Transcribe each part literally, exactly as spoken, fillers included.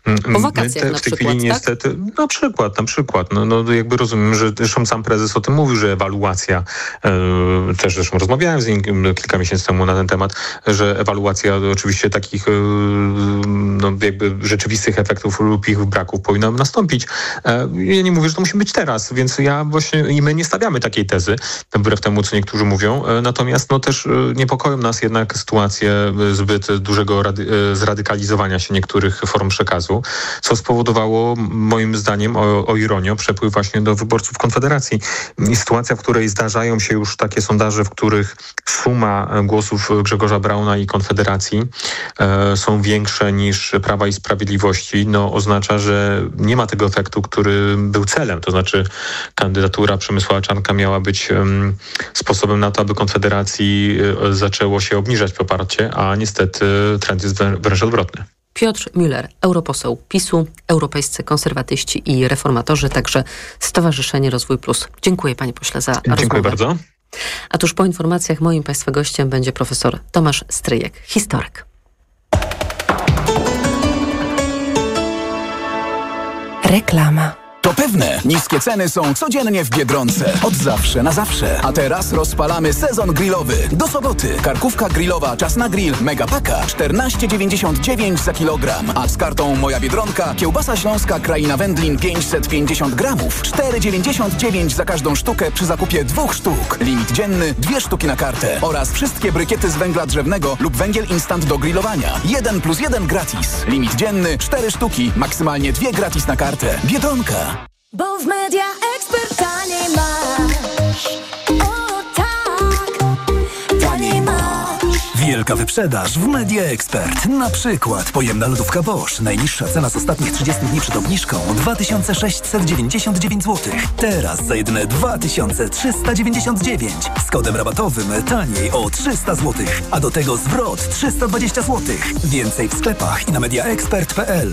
Po wakacjach te, na w tej przykład, chwili tak? niestety, na przykład, na przykład, no, no jakby rozumiem, że zresztą sam prezes o tym mówił, że ewaluacja, e, też zresztą rozmawiałem z nim kilka miesięcy temu na ten temat, że ewaluacja oczywiście takich e, no, jakby rzeczywistych efektów lub ich braków powinna nastąpić. E, ja nie mówię, że to musi być teraz, więc ja właśnie i my nie stawiamy takiej tezy, wbrew temu, co niektórzy mówią, e, natomiast no też e, niepokoją nas jednak sytuacje zbyt dużego rady, e, zradykalizowania się niektórych form przekazu, co spowodowało moim zdaniem, o, o ironię, przepływ właśnie do wyborców Konfederacji. I sytuacja, w której zdarzają się już takie sondaże, w których suma głosów Grzegorza Brauna i Konfederacji e, są większe niż Prawa i Sprawiedliwości, no oznacza, że nie ma tego efektu, który był celem. To znaczy kandydatura Przemysława Czarnka miała być um, sposobem na to, aby Konfederacji e, zaczęło się obniżać poparcie, a niestety trend jest wręcz odwrotny. Piotr Müller, europoseł PiSu, europejscy konserwatyści i reformatorzy, także Stowarzyszenie Rozwój Plus. Dziękuję panie pośle za rozmowę. Dziękuję bardzo. A tuż po informacjach moim państwa gościem będzie profesor Tomasz Stryjek, historyk. Reklama. To pewne, niskie ceny są codziennie w Biedronce. Od zawsze na zawsze. A teraz rozpalamy sezon grillowy. Do soboty karkówka grillowa Czas na grill Megapaka czternaście dziewięćdziesiąt dziewięć za kilogram. A z kartą Moja Biedronka kiełbasa śląska Kraina Wędlin pięćset pięćdziesiąt gramów. cztery dziewięćdziesiąt dziewięć za każdą sztukę przy zakupie dwóch sztuk. Limit dzienny dwie sztuki na kartę. Oraz wszystkie brykiety z węgla drzewnego lub węgiel instant do grillowania. jeden plus jeden gratis. Limit dzienny cztery sztuki. Maksymalnie dwie gratis na kartę. Biedronka. Bo w Media Expert taniej masz. O tak, taniej masz. Wielka wyprzedaż w Media Expert. Na przykład pojemna lodówka Bosch. Najniższa cena z ostatnich trzydziestu dni przed obniżką dwa tysiące sześćset dziewięćdziesiąt dziewięć złotych. Teraz za jedyne dwa tysiące trzysta dziewięćdziesiąt dziewięć. Z kodem rabatowym taniej o trzysta złotych. A do tego zwrot trzysta dwadzieścia złotych. Więcej w sklepach i na mediaexpert kropka p l.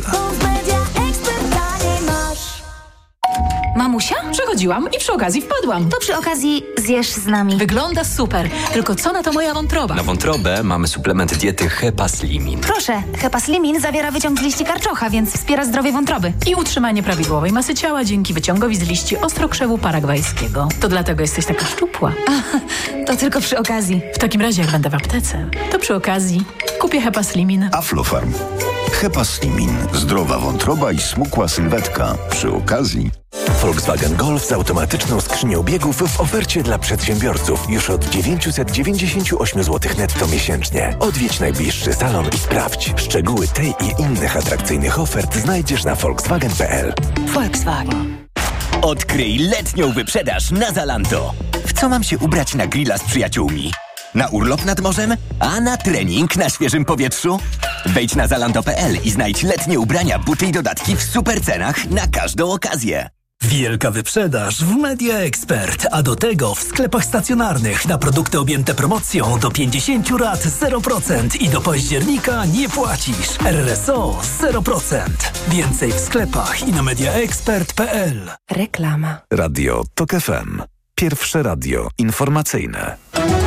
Mamusia? Przechodziłam i przy okazji wpadłam. To przy okazji zjesz z nami. Wygląda super, tylko co na to moja wątroba? Na wątrobę mamy suplement diety Hepaslimin. Proszę, Hepaslimin zawiera wyciąg z liści karczocha, więc wspiera zdrowie wątroby. I utrzymanie prawidłowej masy ciała dzięki wyciągowi z liści ostrokrzewu paragwajskiego. To dlatego jesteś taka szczupła. A, to tylko przy okazji. W takim razie jak będę w aptece, to przy okazji kupię Hepaslimin. Aflofarm. Hepaslimin. Zdrowa wątroba i smukła sylwetka. Przy okazji Volkswagen Golf z automatyczną skrzynią biegów w ofercie dla przedsiębiorców już od dziewięćset dziewięćdziesiąt osiem złotych netto miesięcznie. Odwiedź najbliższy salon i sprawdź. Szczegóły tej i innych atrakcyjnych ofert znajdziesz na volkswagen kropka p l. Volkswagen. Odkryj letnią wyprzedaż na Zalando. W co mam się ubrać na grilla z przyjaciółmi? Na urlop nad morzem? A na trening na świeżym powietrzu? Wejdź na zalando kropka p l i znajdź letnie ubrania, buty i dodatki w super cenach na każdą okazję. Wielka wyprzedaż w Media Expert, a do tego w sklepach stacjonarnych na produkty objęte promocją do pięćdziesiąt rat zero procent i do października nie płacisz. R S O zero procent. Więcej w sklepach i na mediaexpert kropka p l. Reklama. Radio Tok F M. Pierwsze radio informacyjne.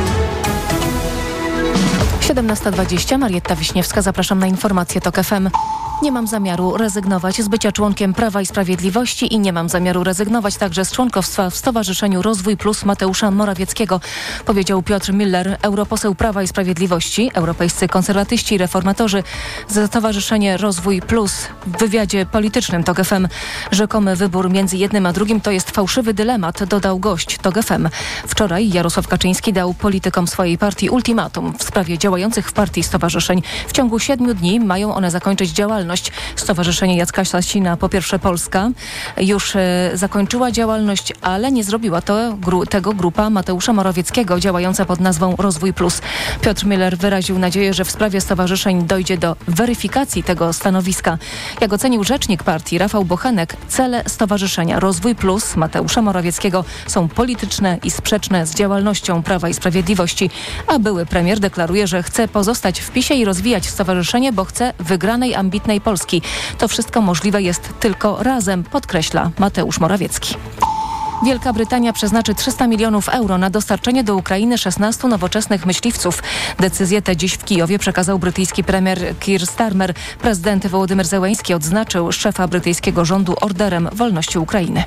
siedemnasta dwadzieścia, Marietta Wiśniewska, zapraszam na informacje Tok F M. Nie mam zamiaru rezygnować z bycia członkiem Prawa i Sprawiedliwości i nie mam zamiaru rezygnować także z członkostwa w Stowarzyszeniu Rozwój Plus Mateusza Morawieckiego, powiedział Piotr Müller, europoseł Prawa i Sprawiedliwości, europejscy konserwatyści i reformatorzy. Stowarzyszenie Rozwój Plus w wywiadzie politycznym Tok F M. Rzekomy wybór między jednym a drugim to jest fałszywy dylemat, dodał gość Tok F M. Wczoraj Jarosław Kaczyński dał politykom swojej partii ultimatum w sprawie działających w partii stowarzyszeń. W ciągu siedmiu dni mają one zakończyć działalność. Stowarzyszenie Jacka Sasina, po pierwsze Polska, już e, zakończyła działalność, ale nie zrobiła to, gru, tego grupa Mateusza Morawieckiego działająca pod nazwą Rozwój Plus. Piotr Müller wyraził nadzieję, że w sprawie stowarzyszeń dojdzie do weryfikacji tego stanowiska. Jak ocenił rzecznik partii Rafał Bochenek, cele stowarzyszenia Rozwój Plus Mateusza Morawieckiego są polityczne i sprzeczne z działalnością Prawa i Sprawiedliwości, a były premier deklaruje, że chce pozostać w PiSie i rozwijać stowarzyszenie, bo chce wygranej, ambitnej Polski. To wszystko możliwe jest tylko razem, podkreśla Mateusz Morawiecki. Wielka Brytania przeznaczy trzysta milionów euro na dostarczenie do Ukrainy szesnastu nowoczesnych myśliwców. Decyzję tę dziś w Kijowie przekazał brytyjski premier Keir Starmer. Prezydent Wołodymyr Zełenski odznaczył szefa brytyjskiego rządu Orderem Wolności Ukrainy.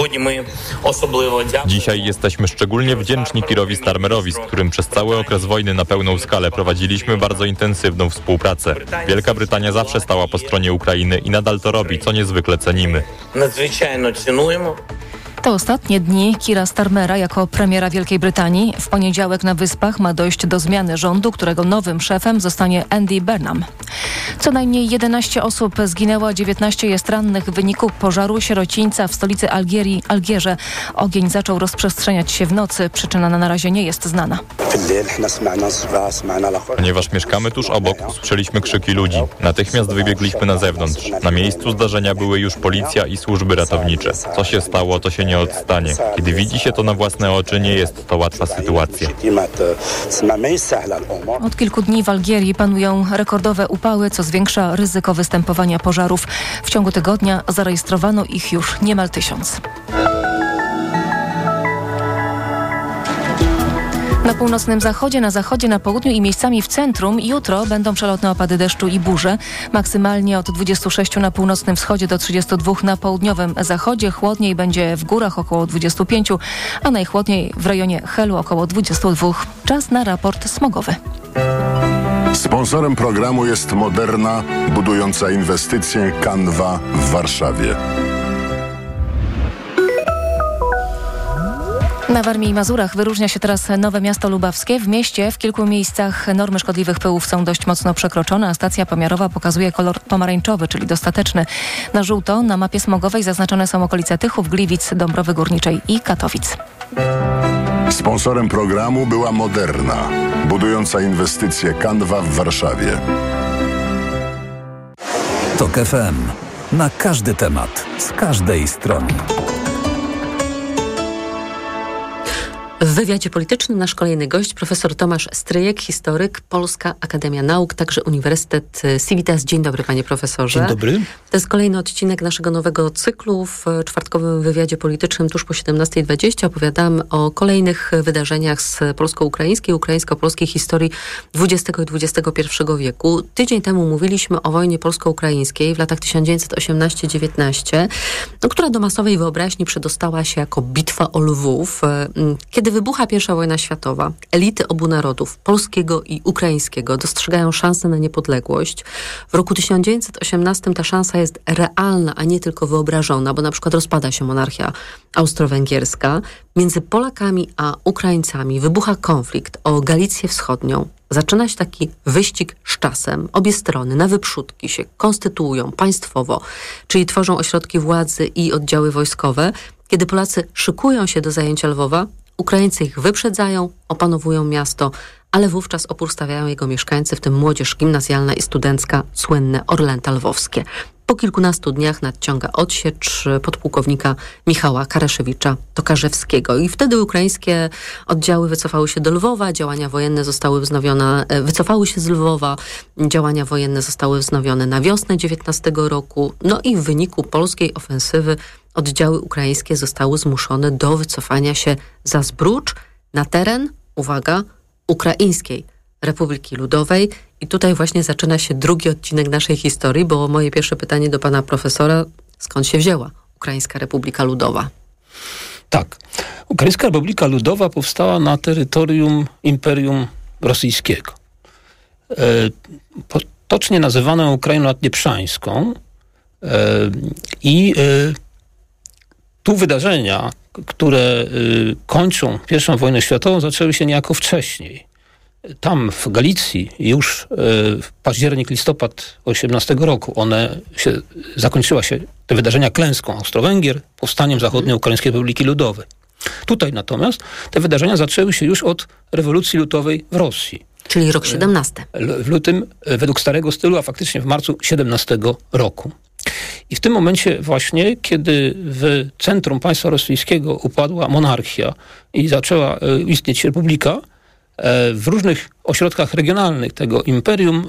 Dzisiaj jesteśmy szczególnie wdzięczni Kirowi Starmerowi, z którym przez cały okres wojny na pełną skalę prowadziliśmy bardzo intensywną współpracę. Wielka Brytania zawsze stała po stronie Ukrainy i nadal to robi, co niezwykle cenimy. To ostatnie dni Keira Starmera jako premiera Wielkiej Brytanii. W poniedziałek na Wyspach ma dojść do zmiany rządu, którego nowym szefem zostanie Andy Burnham. Co najmniej jedenaście osób zginęło, a dziewiętnaście jest rannych w wyniku pożaru sierocińca w stolicy Algierii, Algierze. Ogień zaczął rozprzestrzeniać się w nocy. Przyczyna na razie nie jest znana. Ponieważ mieszkamy tuż obok, usłyszeliśmy krzyki ludzi. Natychmiast wybiegliśmy na zewnątrz. Na miejscu zdarzenia były już policja i służby ratownicze. Co się stało, to się nie odstanie. Kiedy widzi się to na własne oczy, nie jest to łatwa sytuacja. Od kilku dni w Algierii panują rekordowe upały, co zwiększa ryzyko występowania pożarów. W ciągu tygodnia zarejestrowano ich już niemal tysiąc. Na północnym zachodzie, na zachodzie, na południu i miejscami w centrum jutro będą przelotne opady deszczu i burze. Maksymalnie od dwudziestu sześciu na północnym wschodzie do trzydziestu dwóch na południowym zachodzie. Chłodniej będzie w górach około dwudziestu pięciu, a najchłodniej w rejonie Helu około dwudziestu dwóch. Czas na raport smogowy. Sponsorem programu jest Moderna, budująca inwestycje Canva w Warszawie. Na Warmii i Mazurach wyróżnia się teraz Nowe Miasto Lubawskie. W mieście w kilku miejscach normy szkodliwych pyłów są dość mocno przekroczone, a stacja pomiarowa pokazuje kolor pomarańczowy, czyli dostateczny. Na żółto na mapie smogowej zaznaczone są okolice Tychów, Gliwic, Dąbrowy Górniczej i Katowic. Sponsorem programu była Moderna, budująca inwestycje Canva w Warszawie. Tok F M. Na każdy temat, z każdej strony. W wywiadzie politycznym nasz kolejny gość, profesor Tomasz Stryjek, historyk, Polska Akademia Nauk, także Uniwersytet Civitas. Dzień dobry, panie profesorze. Dzień dobry. To jest kolejny odcinek naszego nowego cyklu. W czwartkowym wywiadzie politycznym tuż po siedemnastej dwadzieścia opowiadamy o kolejnych wydarzeniach z polsko-ukraińskiej, ukraińsko-polskiej historii dwudziestego i dwudziestego pierwszego wieku. Tydzień temu mówiliśmy o wojnie polsko-ukraińskiej w latach tysiąc dziewięćset osiemnaście dziewiętnaście, no, która do masowej wyobraźni przedostała się jako bitwa o Lwów. Kiedy wybucha pierwsza wojna światowa, elity obu narodów, polskiego i ukraińskiego, dostrzegają szansę na niepodległość. W roku tysiąc dziewięćset osiemnastym ta szansa jest realna, a nie tylko wyobrażona, bo na przykład rozpada się monarchia austro-węgierska. Między Polakami a Ukraińcami wybucha konflikt o Galicję Wschodnią. Zaczyna się taki wyścig z czasem. Obie strony na wyprzódki się konstytuują państwowo, czyli tworzą ośrodki władzy i oddziały wojskowe. Kiedy Polacy szykują się do zajęcia Lwowa, Ukraińcy ich wyprzedzają, opanowują miasto, ale wówczas opór stawiają jego mieszkańcy, w tym młodzież gimnazjalna i studencka, słynne Orlęta Lwowskie. Po kilkunastu dniach nadciąga odsiecz podpułkownika Michała Karaszewicza Tokarzewskiego i wtedy ukraińskie oddziały wycofały się do Lwowa, działania wojenne zostały wznowione, wycofały się z Lwowa, działania wojenne zostały wznowione na wiosnę dziewiętnastego roku, no i w wyniku polskiej ofensywy oddziały ukraińskie zostały zmuszone do wycofania się za Zbrucz na teren, uwaga, Ukraińskiej Republiki Ludowej. I tutaj właśnie zaczyna się drugi odcinek naszej historii, bo moje pierwsze pytanie do pana profesora, skąd się wzięła Ukraińska Republika Ludowa? Tak. Ukraińska Republika Ludowa powstała na terytorium Imperium Rosyjskiego. E, potocznie nazywaną Ukrainą Naddnieprzańską. E, I e, tu wydarzenia, które e, kończą pierwszą wojnę światową, zaczęły się niejako wcześniej. Tam w Galicji już w październik, listopad osiemnastego roku one się, zakończyła się te wydarzenia klęską Austro-Węgier, powstaniem Zachodniej Ukraińskiej Republiki Ludowej. Tutaj natomiast te wydarzenia zaczęły się już od rewolucji lutowej w Rosji. Czyli rok siedemnasty. W lutym według starego stylu, a faktycznie w marcu siedemnastego roku. I w tym momencie właśnie, kiedy w centrum państwa rosyjskiego upadła monarchia i zaczęła istnieć republika, w różnych ośrodkach regionalnych tego imperium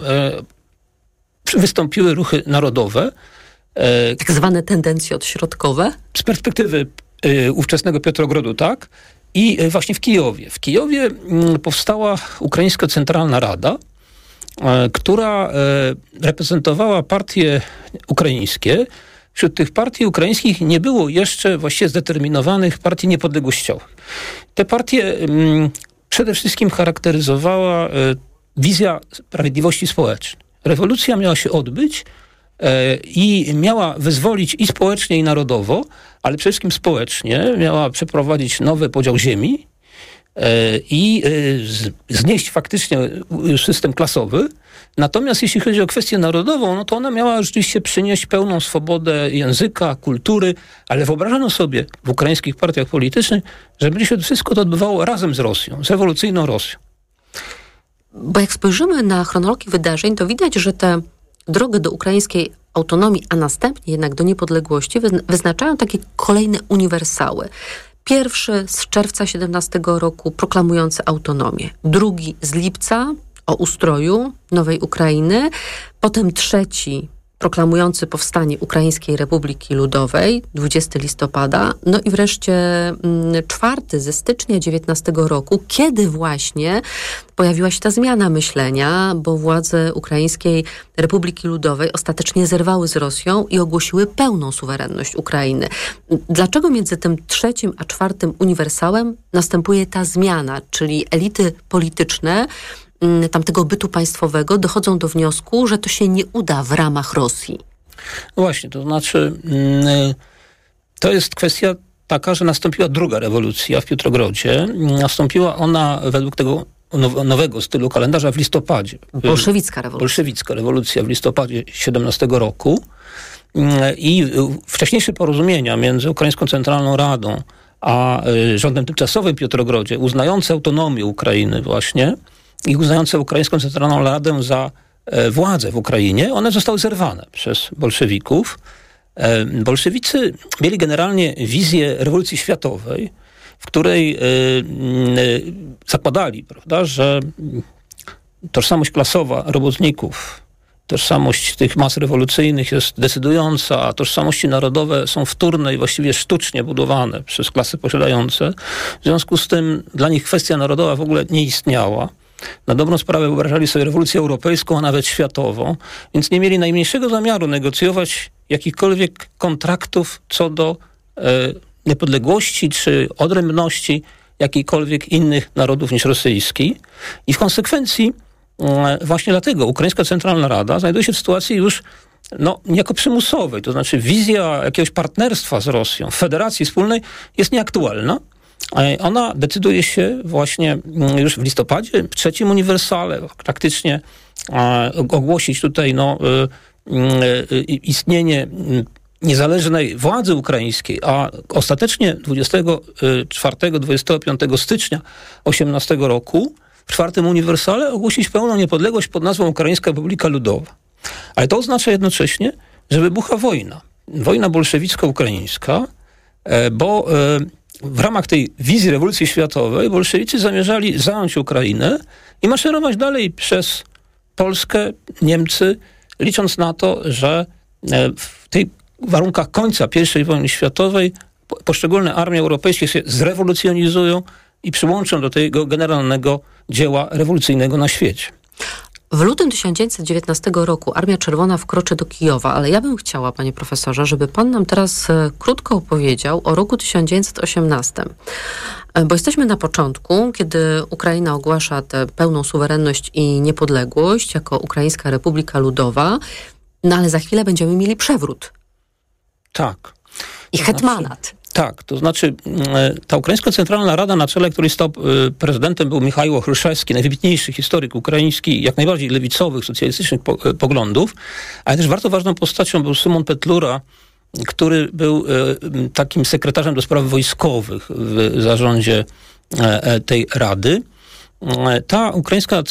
wystąpiły ruchy narodowe. Tak zwane tendencje odśrodkowe? Z perspektywy y, ówczesnego Piotrogrodu, tak? I y, właśnie w Kijowie. W Kijowie y, powstała Ukraińska Centralna Rada, y, która y, reprezentowała partie ukraińskie. Wśród tych partii ukraińskich nie było jeszcze właściwie zdeterminowanych partii niepodległościowych. Te partie y, przede wszystkim charakteryzowała y, wizja sprawiedliwości społecznej. Rewolucja miała się odbyć i miała wyzwolić i społecznie, i narodowo, ale przede wszystkim społecznie. Miała przeprowadzić nowy podział ziemi i znieść faktycznie system klasowy. Natomiast jeśli chodzi o kwestię narodową, no to ona miała rzeczywiście przynieść pełną swobodę języka, kultury, ale wyobrażano sobie w ukraińskich partiach politycznych, że będzie się wszystko to odbywało razem z Rosją, z rewolucyjną Rosją. Bo jak spojrzymy na chronologię wydarzeń, to widać, że te drogę do ukraińskiej autonomii, a następnie jednak do niepodległości wyznaczają takie kolejne uniwersały. Pierwszy z czerwca siedemnastego roku proklamujący autonomię. Drugi z lipca o ustroju nowej Ukrainy. Potem trzeci proklamujący powstanie Ukraińskiej Republiki Ludowej, dwudziestego listopada. No i wreszcie mm, czwarty ze stycznia dziewiętnastego roku, kiedy właśnie pojawiła się ta zmiana myślenia, bo władze Ukraińskiej Republiki Ludowej ostatecznie zerwały z Rosją i ogłosiły pełną suwerenność Ukrainy. Dlaczego między tym trzecim a czwartym uniwersałem następuje ta zmiana, czyli elity polityczne tamtego bytu państwowego dochodzą do wniosku, że to się nie uda w ramach Rosji? No właśnie, to znaczy to jest kwestia taka, że nastąpiła druga rewolucja w Piotrogrodzie. Nastąpiła ona według tego nowego stylu kalendarza w listopadzie. Bolszewicka rewolucja. Bolszewicka rewolucja w listopadzie siedemnastego roku. I wcześniejsze porozumienia między Ukraińską Centralną Radą a rządem tymczasowym w Piotrogrodzie, uznające autonomię Ukrainy właśnie, i uznające Ukraińską Centralną Radę za e, władzę w Ukrainie, one zostały zerwane przez bolszewików. E, bolszewicy mieli generalnie wizję rewolucji światowej, w której e, e, zakładali, prawda, że tożsamość klasowa robotników, tożsamość tych mas rewolucyjnych jest decydująca, a tożsamości narodowe są wtórne i właściwie sztucznie budowane przez klasy posiadające. W związku z tym dla nich kwestia narodowa w ogóle nie istniała. Na dobrą sprawę wyobrażali sobie rewolucję europejską, a nawet światową, więc nie mieli najmniejszego zamiaru negocjować jakichkolwiek kontraktów co do e, niepodległości czy odrębności jakichkolwiek innych narodów niż rosyjski. I w konsekwencji e, właśnie dlatego Ukraińska Centralna Rada znajduje się w sytuacji już no, niejako przymusowej, to znaczy wizja jakiegoś partnerstwa z Rosją, federacji wspólnej jest nieaktualna. Ona decyduje się właśnie już w listopadzie, w trzecim uniwersale, praktycznie ogłosić tutaj no, istnienie niezależnej władzy ukraińskiej, a ostatecznie dwudziestego czwartego do dwudziestego piątego stycznia osiemnastego roku w czwartym uniwersale ogłosić pełną niepodległość pod nazwą Ukraińska Republika Ludowa. Ale to oznacza jednocześnie, że wybucha wojna. Wojna bolszewicko-ukraińska, bo w ramach tej wizji rewolucji światowej bolszewicy zamierzali zająć Ukrainę i maszerować dalej przez Polskę, Niemcy, licząc na to, że w tych warunkach końca pierwszej wojny światowej poszczególne armie europejskie się zrewolucjonizują i przyłączą do tego generalnego dzieła rewolucyjnego na świecie. W lutym tysiąc dziewięćset dziewiętnastego roku Armia Czerwona wkroczy do Kijowa, ale ja bym chciała, panie profesorze, żeby pan nam teraz e, krótko opowiedział o roku tysiąc dziewięćset osiemnastym. E, bo jesteśmy na początku, kiedy Ukraina ogłasza tę pełną suwerenność i niepodległość jako Ukraińska Republika Ludowa, no ale za chwilę będziemy mieli przewrót. Tak. I to hetmanat. Znaczy... Tak, to znaczy ta Ukraińska Centralna Rada, na czele której stał prezydentem, był Michaiło Hruszewski, najwybitniejszy historyk ukraiński, jak najbardziej lewicowych, socjalistycznych poglądów, ale też bardzo ważną postacią był Szymon Petlura, który był takim sekretarzem do spraw wojskowych w zarządzie tej Rady. Ta Ukraińska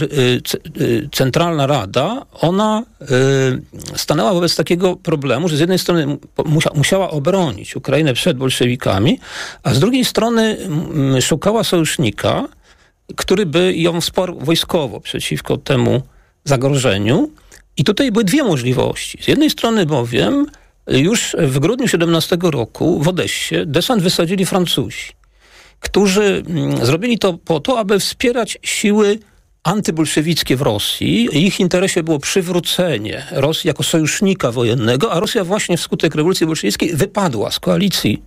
Centralna Rada, ona stanęła wobec takiego problemu, że z jednej strony musiała obronić Ukrainę przed bolszewikami, a z drugiej strony szukała sojusznika, który by ją wsparł wojskowo przeciwko temu zagrożeniu. I tutaj były dwie możliwości. Z jednej strony bowiem już w grudniu siedemnastego roku w Odessie desant wysadzili Francuzi, którzy zrobili to po to, aby wspierać siły antybolszewickie w Rosji. Ich interesie było przywrócenie Rosji jako sojusznika wojennego, a Rosja właśnie wskutek rewolucji bolszewickiej wypadła z koalicji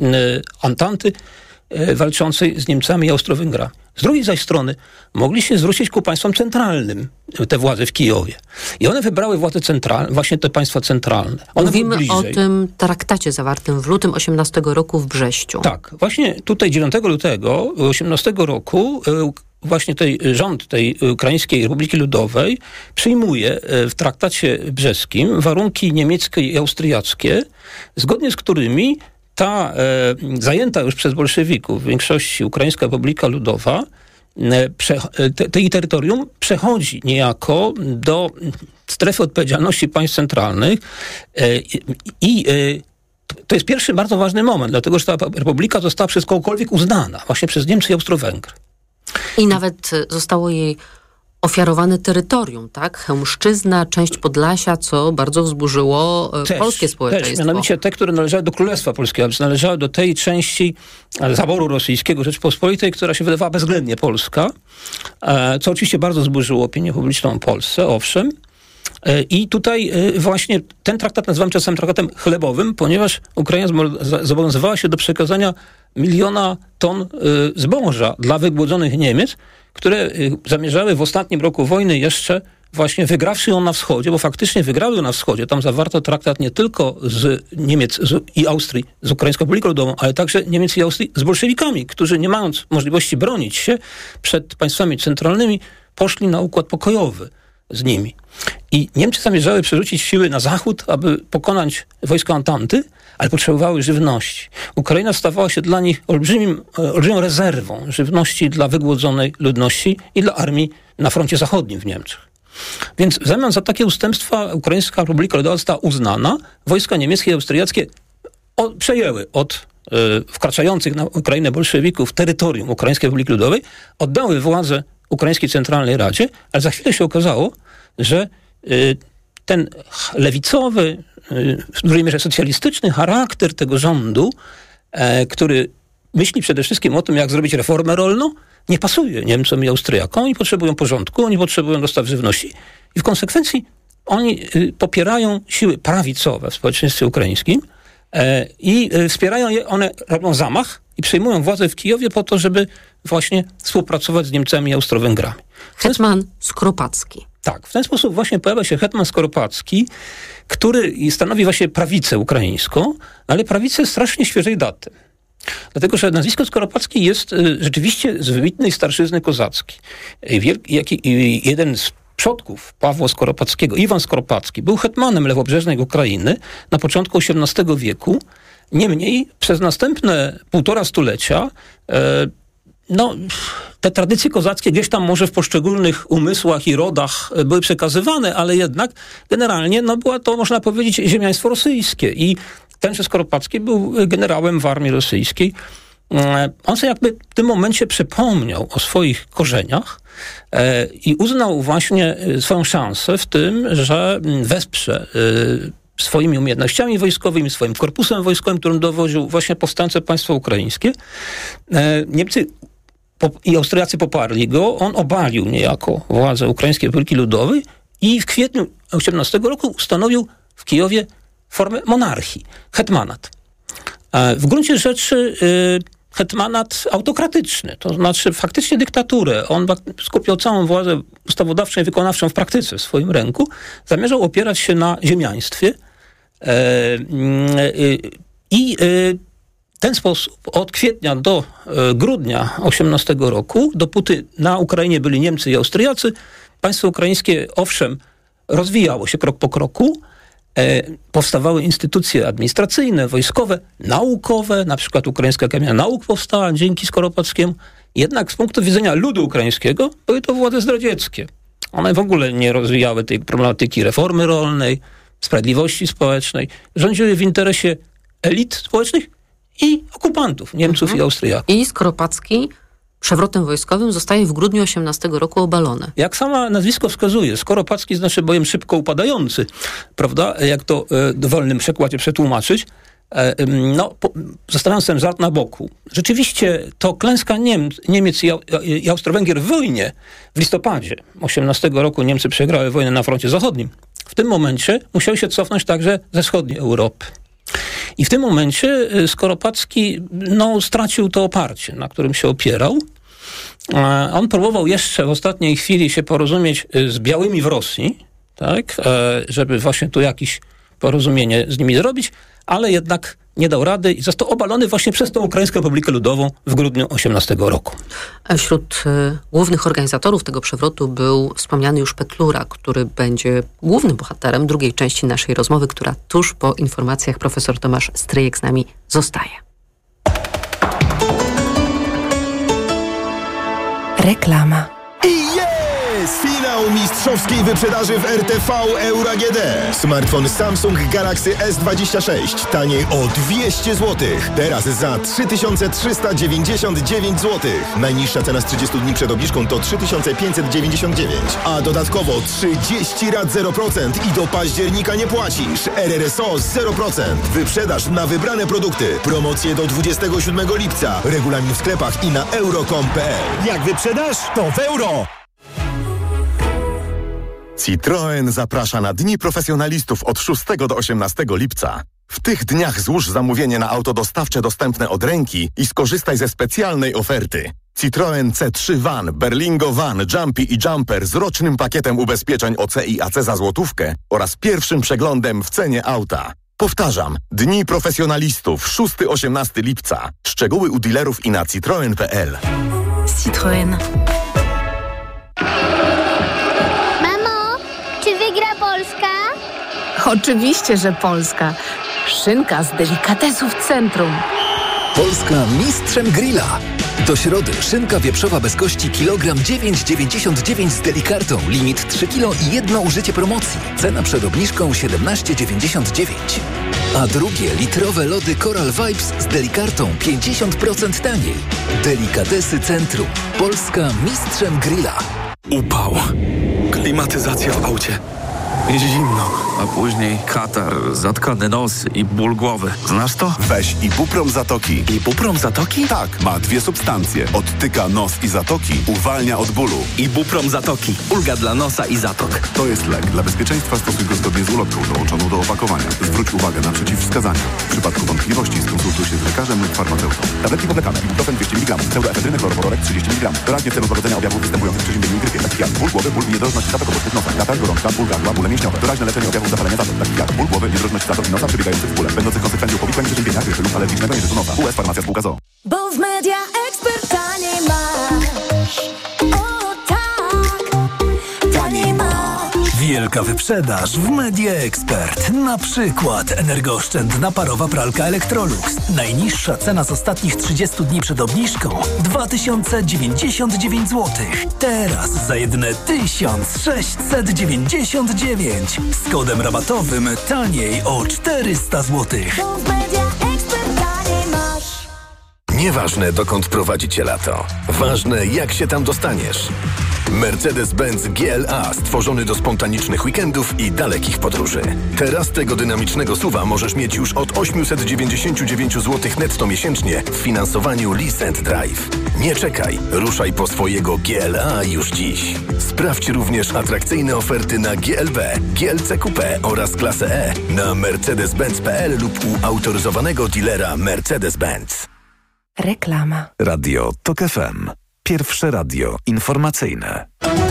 Antanty walczącej z Niemcami i Austro-Węgrami. Z drugiej zaś strony mogli się zwrócić ku państwom centralnym, te władze w Kijowie. I one wybrały władze centralne, właśnie te państwa centralne. One Mówimy o tym traktacie zawartym w lutym osiemnastego roku w Brześciu. Tak. Właśnie tutaj dziewiątego lutego osiemnastego roku właśnie tej rząd tej Ukraińskiej Republiki Ludowej przyjmuje w traktacie brzeskim warunki niemieckie i austriackie, zgodnie z którymi ta e, zajęta już przez bolszewików w większości Ukraińska Republika Ludowa, e, prze, te, tej terytorium przechodzi niejako do strefy odpowiedzialności państw centralnych e, i e, to jest pierwszy bardzo ważny moment, dlatego że ta republika została przez kogokolwiek uznana, właśnie przez Niemcy i Austro-Węgry. I nawet zostało jej ofiarowane terytorium, tak? Chełmszczyzna, część Podlasia, co bardzo wzburzyło też, polskie społeczeństwo. Też, mianowicie te, które należały do Królestwa Polskiego, należały do tej części zaboru rosyjskiego Rzeczpospolitej, która się wydawała bezwzględnie polska, co oczywiście bardzo zburzyło opinię publiczną w Polsce, owszem. I tutaj właśnie ten traktat nazywam czasem traktatem chlebowym, ponieważ Ukraina zobowiązywała się do przekazania miliona ton zboża dla wygłodzonych Niemiec, które zamierzały w ostatnim roku wojny jeszcze właśnie wygrawszy ją na wschodzie, bo faktycznie wygrały ją na wschodzie. Tam zawarto traktat nie tylko z Niemiec z, i Austrii, z Ukraińską Republiką Ludową, ale także Niemiec i Austrii z bolszewikami, którzy nie mając możliwości bronić się przed państwami centralnymi, poszli na układ pokojowy z nimi. I Niemcy zamierzały przerzucić siły na zachód, aby pokonać wojska Antanty, ale potrzebowały żywności. Ukraina stawała się dla nich olbrzymim, olbrzymią rezerwą żywności dla wygłodzonej ludności i dla armii na froncie zachodnim w Niemczech. Więc w zamian za takie ustępstwa Ukraińska Republika Ludowa została uznana. Wojska niemieckie i austriackie o, przejęły od y, wkraczających na Ukrainę bolszewików terytorium Ukraińskiej Republiki Ludowej, oddały władzę Ukraińskiej Centralnej Radzie, ale za chwilę się okazało, że y, ten lewicowy, y, w dużej mierze socjalistyczny charakter tego rządu, e, który myśli przede wszystkim o tym, jak zrobić reformę rolną, nie pasuje Niemcom i Austriakom. Oni potrzebują porządku, oni potrzebują dostaw żywności i w konsekwencji oni y, popierają siły prawicowe w społeczeństwie ukraińskim e, i y, wspierają je, one robią zamach i przejmują władzę w Kijowie po to, żeby właśnie współpracować z Niemcami i Austro-Węgrami. Hetman Skoropadzki. Tak, w ten sposób właśnie pojawia się hetman Skoropadzki, który stanowi właśnie prawicę ukraińską, ale prawicę strasznie świeżej daty. Dlatego, że nazwisko Skoropadzki jest y, rzeczywiście z wybitnej starszyzny kozackiej. Wielki, jak, y, jeden z przodków Pawła Skoropadzkiego, Iwan Skoropadzki, był hetmanem lewobrzeżnej Ukrainy na początku osiemnastego wieku. Niemniej przez następne półtora stulecia y, no, te tradycje kozackie gdzieś tam może w poszczególnych umysłach i rodach były przekazywane, ale jednak generalnie no, była to, można powiedzieć, ziemiaństwo rosyjskie. I tenże Skoropadzki był generałem w armii rosyjskiej. On sobie jakby w tym momencie przypomniał o swoich korzeniach e, i uznał właśnie swoją szansę w tym, że wesprze e, swoimi umiejętnościami wojskowymi, swoim korpusem wojskowym, którym dowoził właśnie powstańcze państwo ukraińskie. E, Niemcy i Austriacy poparli go, on obalił niejako władzę Ukraińskiej Republiki Ludowej i w kwietniu osiemnastego roku ustanowił w Kijowie formę monarchii, hetmanat. W gruncie rzeczy hetmanat autokratyczny, to znaczy faktycznie dyktaturę. On skupiał całą władzę ustawodawczą i wykonawczą w praktyce w swoim ręku, zamierzał opierać się na ziemiaństwie i w ten sposób od kwietnia do grudnia osiemnastego roku, dopóty na Ukrainie byli Niemcy i Austriacy, państwo ukraińskie owszem rozwijało się krok po kroku, e, powstawały instytucje administracyjne, wojskowe, naukowe, na przykład Ukraińska Akademia Nauk powstała dzięki Skoropadzkiemu, jednak z punktu widzenia ludu ukraińskiego były to władze zdradzieckie. One w ogóle nie rozwijały tej problematyki reformy rolnej, sprawiedliwości społecznej, rządziły w interesie elit społecznych i okupantów, Niemców mhm. i Austriaków. I Skoropadzki przewrotem wojskowym zostaje w grudniu osiemnastego roku obalone. Jak sama nazwisko wskazuje, Skoropadzki znaczy bowiem szybko upadający, prawda? Jak to e, w wolnym przekładzie przetłumaczyć. E, no, po, zostawiam ten żart na boku. Rzeczywiście to klęska Niem, Niemiec i, i Austro-Węgier w wojnie w listopadzie osiemnastego roku Niemcy przegrały wojnę na froncie zachodnim. W tym momencie musiały się cofnąć także ze wschodniej Europy. I w tym momencie Skoropadzki no, stracił to oparcie, na którym się opierał. On próbował jeszcze w ostatniej chwili się porozumieć z białymi w Rosji, tak, żeby właśnie tu jakieś porozumienie z nimi zrobić, ale jednak nie dał rady i został obalony właśnie przez tą Ukraińską Republikę Ludową w grudniu osiemnastego roku. Wśród y, głównych organizatorów tego przewrotu był wspomniany już Petlura, który będzie głównym bohaterem drugiej części naszej rozmowy, która tuż po informacjach profesor Tomasz Stryjek z nami zostaje. Reklama. I jest! Finał mistrzowskiej wyprzedaży w R T V Euro A G D. Smartfon Samsung Galaxy S dwadzieścia sześć taniej o dwieście złotych. Teraz za trzy tysiące trzysta dziewięćdziesiąt dziewięć złotych. Najniższa cena z trzydziestu dni przed obniżką to trzy tysiące pięćset dziewięćdziesiąt dziewięć. A dodatkowo trzydzieści rat zero procent i do października nie płacisz. R R S O zero procent. Wyprzedaż na wybrane produkty. Promocje do dwudziestego siódmego lipca. Regulamin w sklepach i na euro kropka com kropka p l. Jak wyprzedasz, to w euro! Citroen zaprasza na Dni Profesjonalistów od szóstego do osiemnastego lipca. W tych dniach złóż zamówienie na auto dostawcze dostępne od ręki i skorzystaj ze specjalnej oferty. Citroen C trzy Van, Berlingo Van, Jumpy i Jumper z rocznym pakietem ubezpieczeń O C i A C za złotówkę oraz pierwszym przeglądem w cenie auta. Powtarzam, Dni Profesjonalistów szóstego do osiemnastego lipca. Szczegóły u dealerów i na citroen kropka p l. Citroen. Polska? Oczywiście, że Polska. Szynka z delikatesów centrum. Polska mistrzem grilla. Do środy szynka wieprzowa bez kości kilogram dziewięć dziewięćdziesiąt dziewięć z Delikartą. Limit trzy kilo i jedno użycie promocji. Cena przed obniżką siedemnaście dziewięćdziesiąt dziewięć. A drugie litrowe lody Coral Vibes z Delikartą pięćdziesiąt procent taniej. Delikatesy centrum. Polska mistrzem grilla. Upał. Klimatyzacja w aucie. Jest zimno, a później katar, zatkany nos i ból głowy. Znasz to? Weź Ibuprom Zatoki. Ibuprom Zatoki? Tak, ma dwie substancje. Odtyka nos i zatoki, uwalnia od bólu. Ibuprom Zatoki. Ulga dla nosa i zatok. To jest lek. Dla bezpieczeństwa stosuj go zgodnie z ulotką dołączoną do opakowania. Zwróć uwagę na przeciwwskazania. W przypadku wątpliwości skonsultuj się z lekarzem lub farmaceutą. Tabletki powlekane. Ibuprofen dwieście miligramów. Pseudoefedryny chlorowodorek trzydzieści miligramów. Doraźnie w celu złagodzenia objawów występujących w przeziębieniu i grypie. Takich jak ból głowy, ból i niedrożność zatok obocznych nosa. Katar, gorączka, ból gardła, bóle mięśniowe. Doraźne leczenie objawów zapalenia zatok. Takich jak ból głowy, niedrożność zatok i nosa przebiegających z bólem. Będących konsekwencją powikłań przeziębienia, grypy lub alergicznego nieżytu nosa. U S Farmacja Spółka z o o. Bo w Media Expert taniej masz. O tak, taniej masz. Wielka wyprzedaż w Media Expert. Na przykład energooszczędna parowa pralka Electrolux. Najniższa cena z ostatnich trzydziestu dni przed obniżką dwa tysiące dziewięćdziesiąt dziewięć złotych. Teraz za jedne tysiąc sześćset dziewięćdziesiąt dziewięć. Z kodem rabatowym taniej o czterysta złotych. Bo w Media Expert taniej masz. Nieważne, dokąd prowadzi cię lato. Ważne, jak się tam dostaniesz. Mercedes-Benz G L A stworzony do spontanicznych weekendów i dalekich podróży. Teraz tego dynamicznego suwa możesz mieć już od osiemset dziewięćdziesiąt dziewięć złotych netto miesięcznie w finansowaniu Lease and Drive. Nie czekaj, ruszaj po swojego G L A już dziś. Sprawdź również atrakcyjne oferty na G L B, G L C Coupe oraz klasę E na mercedes benz kropka p l lub u autoryzowanego dealera Mercedes-Benz. Reklama. Radio TOK F M. Pierwsze radio informacyjne.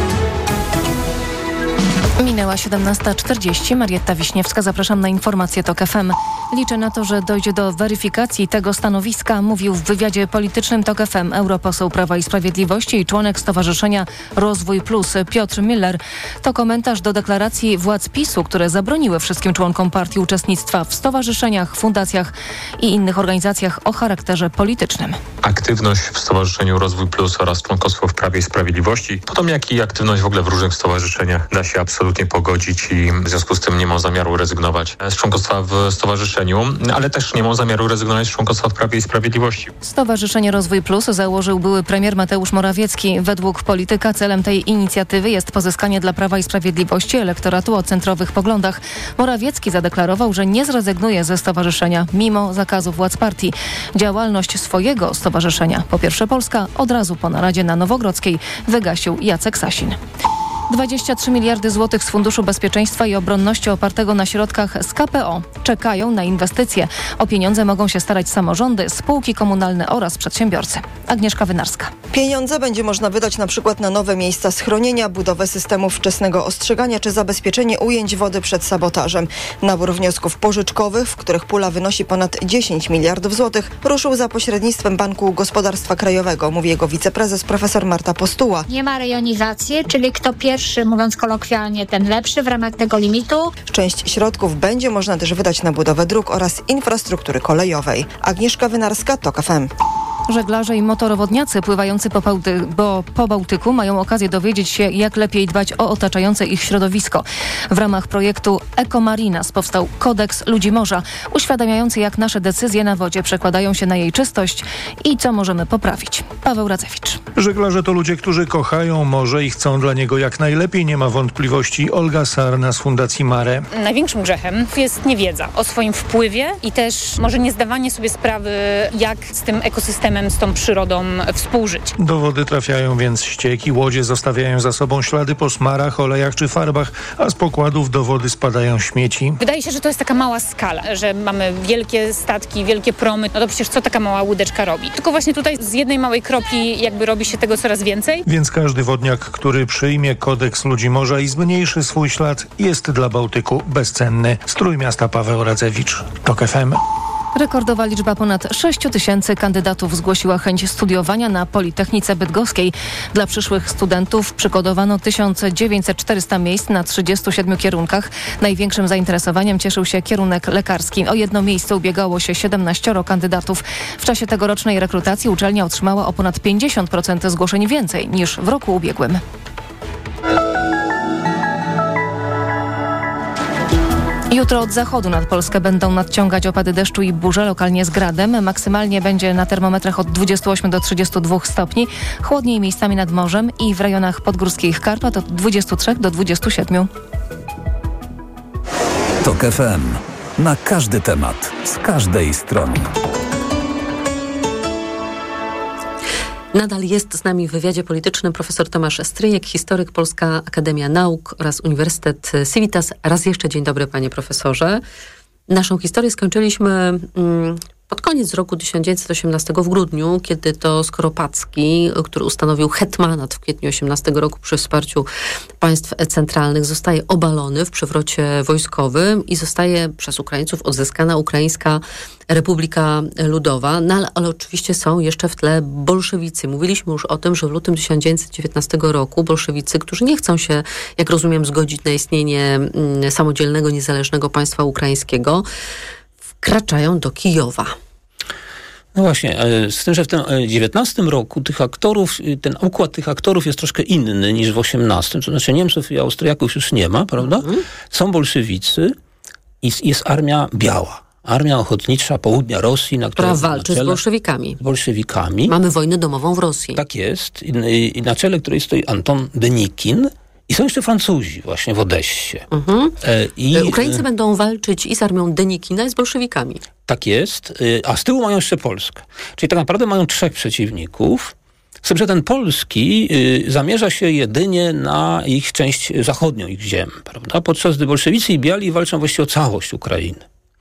Minęła siedemnasta czterdzieści. Marietta Wiśniewska. Zapraszam na informacje TOK F M. Liczę na to, że dojdzie do weryfikacji tego stanowiska, mówił w wywiadzie politycznym TOK F M europoseł Prawa i Sprawiedliwości i członek Stowarzyszenia Rozwój Plus Piotr Müller. To komentarz do deklaracji władz PiSu, które zabroniły wszystkim członkom partii uczestnictwa w stowarzyszeniach, fundacjach i innych organizacjach o charakterze politycznym. Aktywność w Stowarzyszeniu Rozwój Plus oraz członkostwo w Prawie i Sprawiedliwości, podobnie jak i aktywność w ogóle w różnych stowarzyszeniach da się absolutnie absolutnie pogodzić i w związku z tym nie mam zamiaru rezygnować z członkostwa w stowarzyszeniu, ale też nie mam zamiaru rezygnować z członkostwa w Prawie i Sprawiedliwości. Stowarzyszenie Rozwój Plus założył były premier Mateusz Morawiecki. Według polityka celem tej inicjatywy jest pozyskanie dla Prawa i Sprawiedliwości elektoratu o centrowych poglądach. Morawiecki zadeklarował, że nie zrezygnuje ze stowarzyszenia mimo zakazu władz partii. Działalność swojego stowarzyszenia Pierwsza Polska od razu po naradzie na Nowogrodzkiej wygasił Jacek Sasin. dwadzieścia trzy miliardy złotych z Funduszu Bezpieczeństwa i Obronności opartego na środkach z K P O czekają na inwestycje. O pieniądze mogą się starać samorządy, spółki komunalne oraz przedsiębiorcy. Agnieszka Wynarska. Pieniądze będzie można wydać na przykład na nowe miejsca schronienia, budowę systemów wczesnego ostrzegania czy zabezpieczenie ujęć wody przed sabotażem. Nabór wniosków pożyczkowych, w których pula wynosi ponad dziesięć miliardów złotych, ruszył za pośrednictwem Banku Gospodarstwa Krajowego, mówi jego wiceprezes profesor Marta Postuła. Nie ma rejonizacji, czyli kto pierwszy, mówiąc kolokwialnie, ten lepszy w ramach tego limitu. Część środków będzie można też wydać na budowę dróg oraz infrastruktury kolejowej. Agnieszka Wynarska, TOK F M. Żeglarze i motorowodniacy pływający po, Bałty- bo po Bałtyku mają okazję dowiedzieć się, jak lepiej dbać o otaczające ich środowisko. W ramach projektu Ecomarinas powstał Kodeks Ludzi Morza, uświadamiający, jak nasze decyzje na wodzie przekładają się na jej czystość i co możemy poprawić. Paweł Radzewicz. Żeglarze to ludzie, którzy kochają morze i chcą dla niego jak najlepiej, nie ma wątpliwości. Olga Sarna z Fundacji Mare. Największym grzechem jest niewiedza o swoim wpływie i też może nie zdawanie sobie sprawy, jak z tym ekosystemem, z tą przyrodą współżyć. Do wody trafiają więc ścieki, łodzie zostawiają za sobą ślady po smarach, olejach czy farbach, a z pokładów do wody spadają śmieci. Wydaje się, że to jest taka mała skala, że mamy wielkie statki, wielkie promy, no to przecież co taka mała łódeczka robi? Tylko właśnie tutaj z jednej małej kropli jakby robi się tego coraz więcej. Więc każdy wodniak, który przyjmie Kodeks Ludzi Morza i zmniejszy swój ślad, jest dla Bałtyku bezcenny. Z Trójmiasta Paweł Radzewicz, TOK F M. Rekordowa liczba ponad sześć tysięcy kandydatów zgłosiła chęć studiowania na Politechnice Bydgoskiej. Dla przyszłych studentów przygotowano tysiąc dziewięćset czterysta miejsc na trzydziestu siedmiu kierunkach. Największym zainteresowaniem cieszył się kierunek lekarski. O jedno miejsce ubiegało się siedemnaścioro kandydatów. W czasie tegorocznej rekrutacji uczelnia otrzymała o ponad pięćdziesiąt procent zgłoszeń więcej niż w roku ubiegłym. Jutro od zachodu nad Polskę będą nadciągać opady deszczu i burze, lokalnie z gradem. Maksymalnie będzie na termometrach od dwudziestu ośmiu do trzydziestu dwóch stopni. Chłodniej miejscami nad morzem i w rejonach podgórskich Karpat od dwudziestu trzech do dwudziestu siedmiu. TOK F M. Na każdy temat, z każdej strony. Nadal jest z nami w wywiadzie politycznym profesor Tomasz Stryjek, historyk, Polska Akademia Nauk oraz Uniwersytet Civitas. Raz jeszcze dzień dobry, panie profesorze. Naszą historię skończyliśmy mm, pod koniec roku tysiąc dziewięćset osiemnastego w grudniu, kiedy to Skoropadzki, który ustanowił hetmanat w kwietniu osiemnastego roku przy wsparciu państw centralnych, zostaje obalony w przewrocie wojskowym i zostaje przez Ukraińców odzyskana Ukraińska Republika Ludowa. No ale, ale oczywiście są jeszcze w tle bolszewicy. Mówiliśmy już o tym, że w lutym tysiąc dziewięćset dziewiętnastego roku bolszewicy, którzy nie chcą się, jak rozumiem, zgodzić na istnienie mm, samodzielnego, niezależnego państwa ukraińskiego, wkraczają do Kijowa. No właśnie, z tym, że w tym dziewiętnastym roku tych aktorów, ten układ tych aktorów jest troszkę inny niż w osiemnastym. To znaczy Niemców i Austriaków już nie ma, prawda? Mm. Są bolszewicy i jest armia biała. Armia ochotnicza południa Rosji, na której która walczy z bolszewikami. Z bolszewikami. Mamy wojnę domową w Rosji. Tak jest. I, i na czele której stoi Anton Denikin. I są jeszcze Francuzi właśnie w Odessie. Mhm. E, i, Ukraińcy e, będą walczyć i z armią Denikina, i z bolszewikami. Tak jest. E, a z tyłu mają jeszcze Polskę. Czyli tak naprawdę mają trzech przeciwników. Z tym, że ten polski y, zamierza się jedynie na ich część zachodnią, ich ziem. Prawda? Podczas gdy bolszewicy i biali walczą właściwie o całość Ukrainy.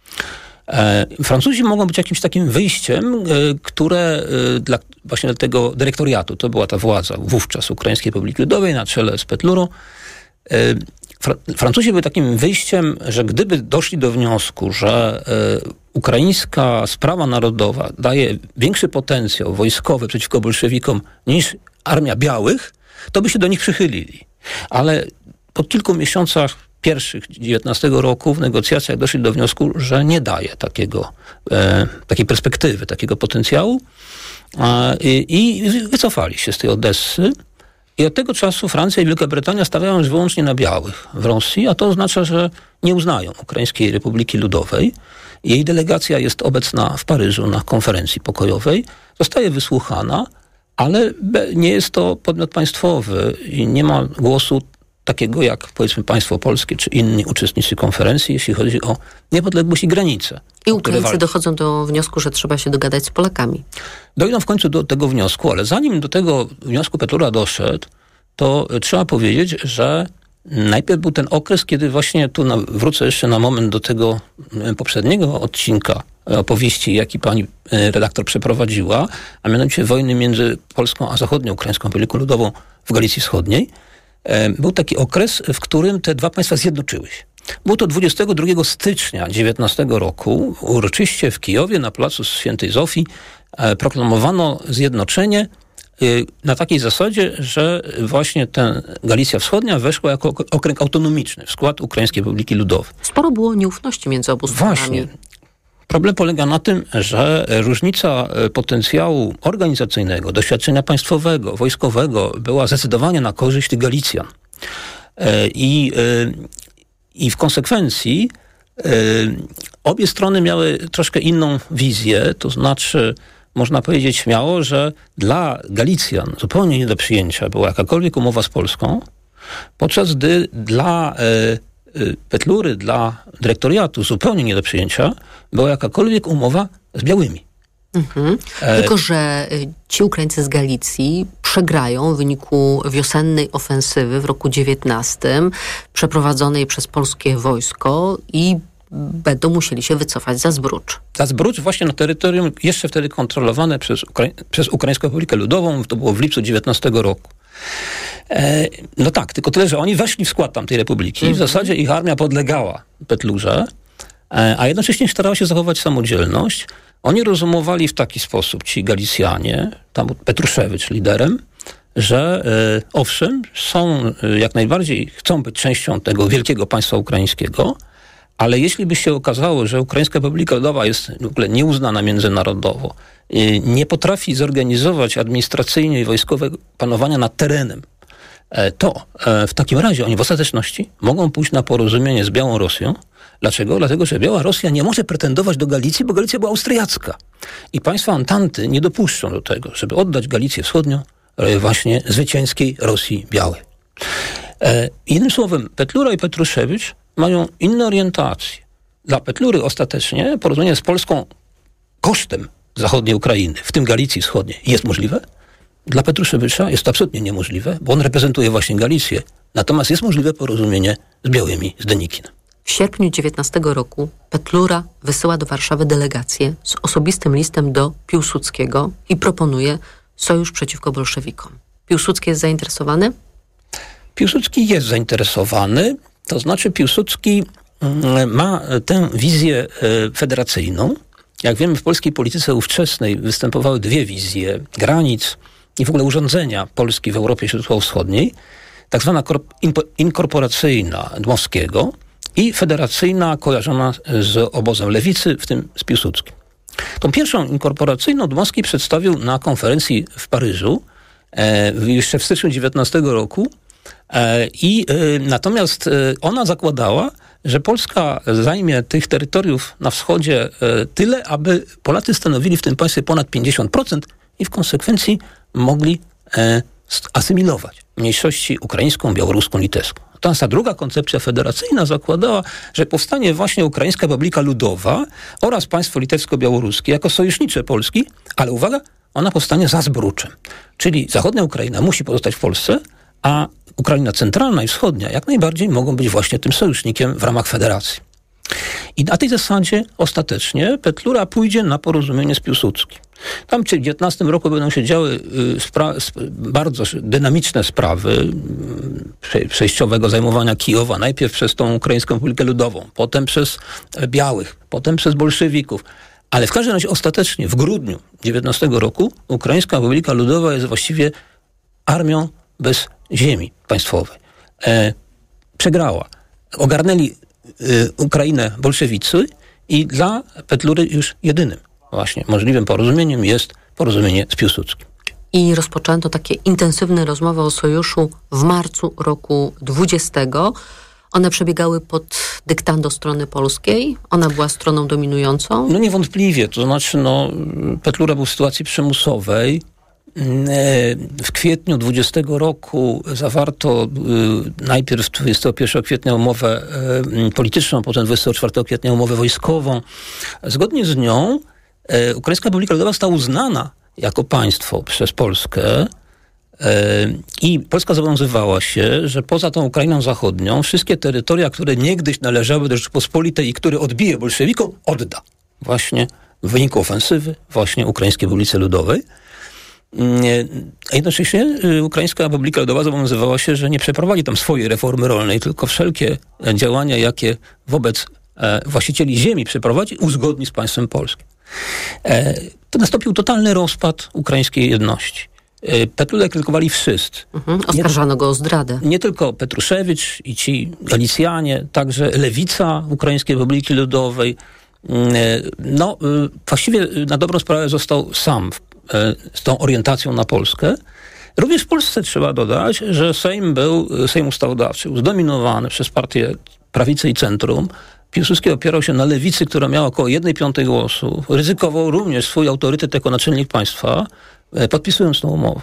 E, Francuzi mogą być jakimś takim wyjściem, e, które e, dla właśnie tego dyrektoriatu, to była ta władza wówczas Ukraińskiej Republiki Ludowej na czele z Petlurą. E, Fra- Francuzi byli takim wyjściem, że gdyby doszli do wniosku, że e, ukraińska sprawa narodowa daje większy potencjał wojskowy przeciwko bolszewikom niż armia białych, to by się do nich przychylili. Ale po kilku miesiącach pierwszych dziewiętnastego roku w negocjacjach doszli do wniosku, że nie daje takiego, e, takiej perspektywy, takiego potencjału e, i wycofali się z tej Odessy I od tego czasu Francja i Wielka Brytania stawiają już wyłącznie na białych w Rosji, a to oznacza, że nie uznają Ukraińskiej Republiki Ludowej. Jej delegacja jest obecna w Paryżu na konferencji pokojowej, zostaje wysłuchana, ale nie jest to podmiot państwowy i nie ma głosu takiego jak, powiedzmy, państwo polskie czy inni uczestnicy konferencji, jeśli chodzi o niepodległość i granice. I Ukraińcy dochodzą do wniosku, że trzeba się dogadać z Polakami. Dojdą w końcu do tego wniosku, ale zanim do tego wniosku Petlura doszedł, to trzeba powiedzieć, że najpierw był ten okres, kiedy właśnie tu na, wrócę jeszcze na moment do tego poprzedniego odcinka opowieści, jaki pani redaktor przeprowadziła, a mianowicie wojny między Polską a Zachodnioukraińską Republiką Ludową w Galicji Wschodniej. Był taki okres, w którym te dwa państwa zjednoczyły się. Było to dwudziestego drugiego stycznia dziewiętnastego roku. Uroczyście w Kijowie na placu Świętej Zofii proklamowano zjednoczenie na takiej zasadzie, że właśnie ta Galicja Wschodnia weszła jako okręg autonomiczny w skład Ukraińskiej Republiki Ludowej. Sporo było nieufności między obu stronami. Właśnie. Problem polega na tym, że różnica potencjału organizacyjnego, doświadczenia państwowego, wojskowego była zdecydowanie na korzyść tych Galicjan. I, i w konsekwencji obie strony miały troszkę inną wizję, to znaczy można powiedzieć śmiało, że dla Galicjan zupełnie nie do przyjęcia była jakakolwiek umowa z Polską, podczas gdy dla Petlury, dla dyrektoriatu zupełnie nie do przyjęcia była jakakolwiek umowa z białymi. Mhm. E... Tylko, że ci Ukraińcy z Galicji przegrają w wyniku wiosennej ofensywy w roku dziewiętnastym przeprowadzonej przez polskie wojsko i będą musieli się wycofać za Zbrucz. Za Zbrucz właśnie na terytorium jeszcze wtedy kontrolowane przez, Ukra- przez Ukraińską Republikę Ludową, to było w lipcu dziewiętnastego roku. E, no tak, tylko tyle, że oni weszli w skład tamtej republiki. Mm-hmm. W zasadzie ich armia podlegała Petlurze, e, a jednocześnie starała się zachować samodzielność. Oni rozumowali w taki sposób, ci Galicjanie, tam Petruszewicz liderem, że e, owszem, są e, jak najbardziej, chcą być częścią tego wielkiego państwa ukraińskiego, ale jeśli by się okazało, że Ukraińska Republika Ludowa jest w ogóle nieuznana międzynarodowo, nie potrafi zorganizować administracyjnie i wojskowego panowania nad terenem, to w takim razie oni w ostateczności mogą pójść na porozumienie z Białą Rosją. Dlaczego? Dlatego, że Biała Rosja nie może pretendować do Galicji, bo Galicja była austriacka. I państwa Antanty nie dopuszczą do tego, żeby oddać Galicję Wschodnią właśnie zwycięskiej Rosji Białej. Jednym słowem, Petlura i Petruszewicz mają inne orientacje. Dla Petlury ostatecznie porozumienie z Polską kosztem zachodniej Ukrainy, w tym Galicji Wschodniej, jest możliwe. Dla Petruszewicza jest to absolutnie niemożliwe, bo on reprezentuje właśnie Galicję. Natomiast jest możliwe porozumienie z białymi, z Denikinem. W sierpniu dziewiętnastego roku Petlura wysyła do Warszawy delegację z osobistym listem do Piłsudskiego i proponuje sojusz przeciwko bolszewikom. Piłsudski jest zainteresowany? Piłsudski jest zainteresowany. To znaczy Piłsudski ma tę wizję federacyjną. Jak wiemy, w polskiej polityce ówczesnej występowały dwie wizje granic i w ogóle urządzenia Polski w Europie Środkowo-Wschodniej. Tak zwana inkorporacyjna Dmowskiego i federacyjna kojarzona z obozem lewicy, w tym z Piłsudskim. Tą pierwszą inkorporacyjną Dmowski przedstawił na konferencji w Paryżu e, jeszcze w styczniu dziewiętnastego roku. I y, natomiast y, ona zakładała, że Polska zajmie tych terytoriów na wschodzie y, tyle, aby Polacy stanowili w tym państwie ponad pięćdziesiąt procent i w konsekwencji mogli y, asymilować mniejszości ukraińską, białoruską, litewską. Natomiast ta druga koncepcja federacyjna zakładała, że powstanie właśnie Ukraińska Republika Ludowa oraz państwo litewsko-białoruskie jako sojusznicze Polski, ale uwaga, ona powstanie za Zbruczem. Czyli zachodnia Ukraina musi pozostać w Polsce, a Ukraina centralna i wschodnia jak najbardziej mogą być właśnie tym sojusznikiem w ramach federacji. I na tej zasadzie ostatecznie Petlura pójdzie na porozumienie z Piłsudskim. Tam w tysiąc dziewięćset dziewiętnastym roku będą się działy y, spra- sp- bardzo dynamiczne sprawy y, przejściowego zajmowania Kijowa. Najpierw przez tą Ukraińską Republikę Ludową, potem przez y, Białych, potem przez bolszewików. Ale w każdym razie ostatecznie w grudniu tysiąc dziewięćset dziewiętnastego roku Ukraińska Republika Ludowa jest właściwie armią bez ziemi państwowej. E, przegrała. Ogarnęli e, Ukrainę bolszewicy i dla Petlury już jedynym właśnie możliwym porozumieniem jest porozumienie z Piłsudskim. i rozpoczęto takie intensywne rozmowy o sojuszu w marcu roku dwudziestego. One przebiegały pod dyktando strony polskiej. Ona była stroną dominującą. No niewątpliwie. To znaczy, no, Petlura był w sytuacji przymusowej. W kwietniu dwudziestego roku zawarto najpierw dwudziestego pierwszego kwietnia umowę polityczną, potem dwudziestego czwartego kwietnia umowę wojskową. Zgodnie z nią Ukraińska Republika Ludowa została uznana jako państwo przez Polskę i Polska zobowiązywała się, że poza tą Ukrainą Zachodnią wszystkie terytoria, które niegdyś należały do Rzeczypospolitej i które odbije bolszewikom, odda. Właśnie w wyniku ofensywy właśnie Ukraińskiej Republice Ludowej. A jednocześnie Ukraińska Republika Ludowa zobowiązywała się, że nie przeprowadzi tam swojej reformy rolnej, tylko wszelkie działania, jakie wobec właścicieli ziemi przeprowadzi, uzgodni z państwem polskim. To nastąpił totalny rozpad ukraińskiej jedności. Petlurę krytykowali wszyscy. Mhm, oskarżano nie, go o zdradę. Nie tylko Petruszewicz i ci Galicjanie, także lewica Ukraińskiej Republiki Ludowej. No, właściwie na dobrą sprawę został sam z tą orientacją na Polskę. Również w Polsce trzeba dodać, że Sejm był, Sejm Ustawodawczy, był zdominowany przez partię prawicy i centrum. Piłsudski opierał się na lewicy, która miała około jednej piątej głosu. Ryzykował również swój autorytet jako naczelnik państwa, podpisując tę umowę.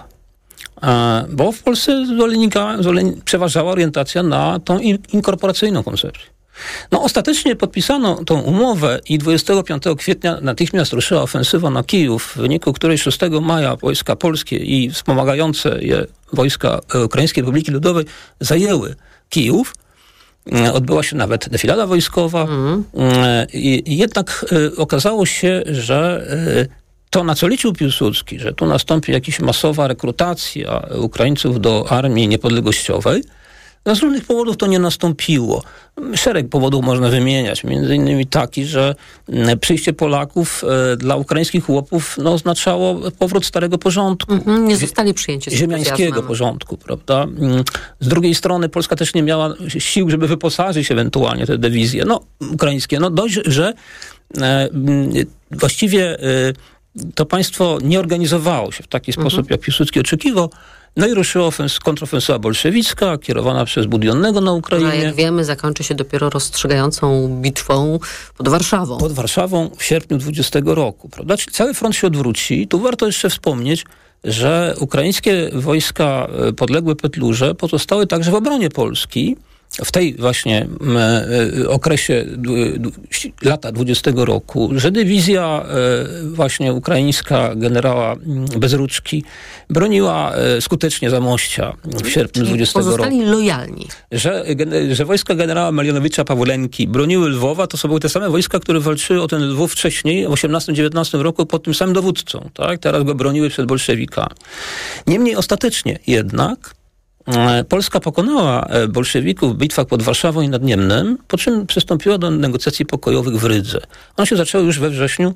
Bo w Polsce przeważała orientacja na tą inkorporacyjną koncepcję. No ostatecznie podpisano tą umowę i dwudziestego piątego kwietnia natychmiast ruszyła ofensywa na Kijów, w wyniku której szóstego maja wojska polskie i wspomagające je wojska Ukraińskiej Republiki Ludowej zajęły Kijów. Odbyła się nawet defilada wojskowa. Mm. I jednak okazało się, że to, na co liczył Piłsudski, że tu nastąpi jakaś masowa rekrutacja Ukraińców do armii niepodległościowej, no z różnych powodów to nie nastąpiło. Szereg powodów można wymieniać, między innymi taki, że przyjście Polaków e, dla ukraińskich chłopów no, oznaczało powrót starego porządku. Mm-hmm, nie zostali przyjęci z ziemiańskiego porządku, prawda? Z drugiej strony Polska też nie miała sił, żeby wyposażyć ewentualnie te dywizje no, ukraińskie. No dość, że e, właściwie e, to państwo nie organizowało się w taki mm-hmm. sposób, jak Piłsudski oczekiwał. No i ruszyła ofens- kontrofensywa bolszewicka, kierowana przez Budionnego na Ukrainie. A jak wiemy, zakończy się dopiero rozstrzygającą bitwą pod Warszawą. Pod Warszawą w sierpniu dwudziestego roku, prawda? Czyli cały front się odwróci. Tu warto jeszcze wspomnieć, że ukraińskie wojska podległe Petlurze pozostały także w obronie Polski. W tej właśnie e, okresie d, d, lata dwudziestego roku, że dywizja e, właśnie ukraińska generała Bezruczki broniła e, skutecznie Zamościa w sierpniu dwudziestego roku. Pozostali lojalni. Że, gen, że wojska generała Marianowicza Pawlenki broniły Lwowa, to są były te same wojska, które walczyły o ten Lwów wcześniej, w osiemnastym dziewiętnastym roku pod tym samym dowódcą. Tak? Teraz go broniły przed bolszewikami. Niemniej ostatecznie jednak Polska pokonała bolszewików w bitwach pod Warszawą i nad Niemnem, po czym przystąpiła do negocjacji pokojowych w Rydze. One się zaczęły już we wrześniu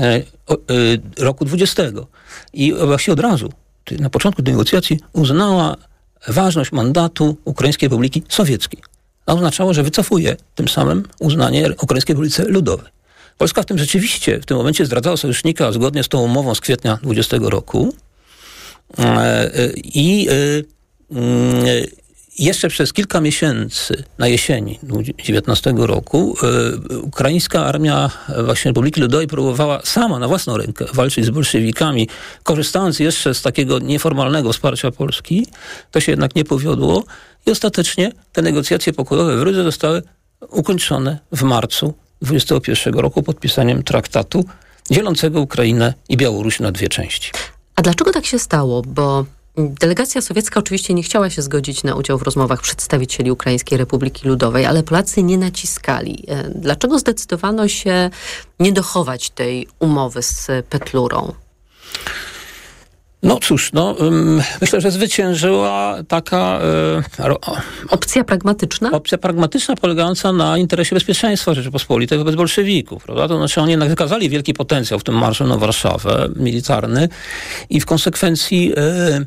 roku dwudziestego. I właśnie od razu, na początku negocjacji, uznała ważność mandatu Ukraińskiej Republiki Sowieckiej. To oznaczało, że wycofuje tym samym uznanie Ukraińskiej Republice Ludowej. Polska w tym rzeczywiście w tym momencie zdradzała sojusznika zgodnie z tą umową z kwietnia dwudziestego roku. I jeszcze przez kilka miesięcy na jesieni dziewiętnastego roku y, ukraińska armia właśnie Republiki Ludowej próbowała sama na własną rękę walczyć z bolszewikami, korzystając jeszcze z takiego nieformalnego wsparcia Polski. To się jednak nie powiodło i ostatecznie te negocjacje pokojowe w Rydze zostały ukończone w marcu dwudziestego pierwszego roku podpisaniem traktatu dzielącego Ukrainę i Białoruś na dwie części. A dlaczego tak się stało? Bo delegacja sowiecka oczywiście nie chciała się zgodzić na udział w rozmowach przedstawicieli Ukraińskiej Republiki Ludowej, ale Polacy nie naciskali. Dlaczego zdecydowano się nie dochować tej umowy z Petlurą? No cóż, no, um, myślę, że zwyciężyła taka... E, opcja pragmatyczna? Opcja pragmatyczna polegająca na interesie bezpieczeństwa Rzeczypospolitej wobec bolszewików, prawda? To znaczy oni jednak wykazali wielki potencjał w tym marszu na Warszawę, militarny i w konsekwencji e, e,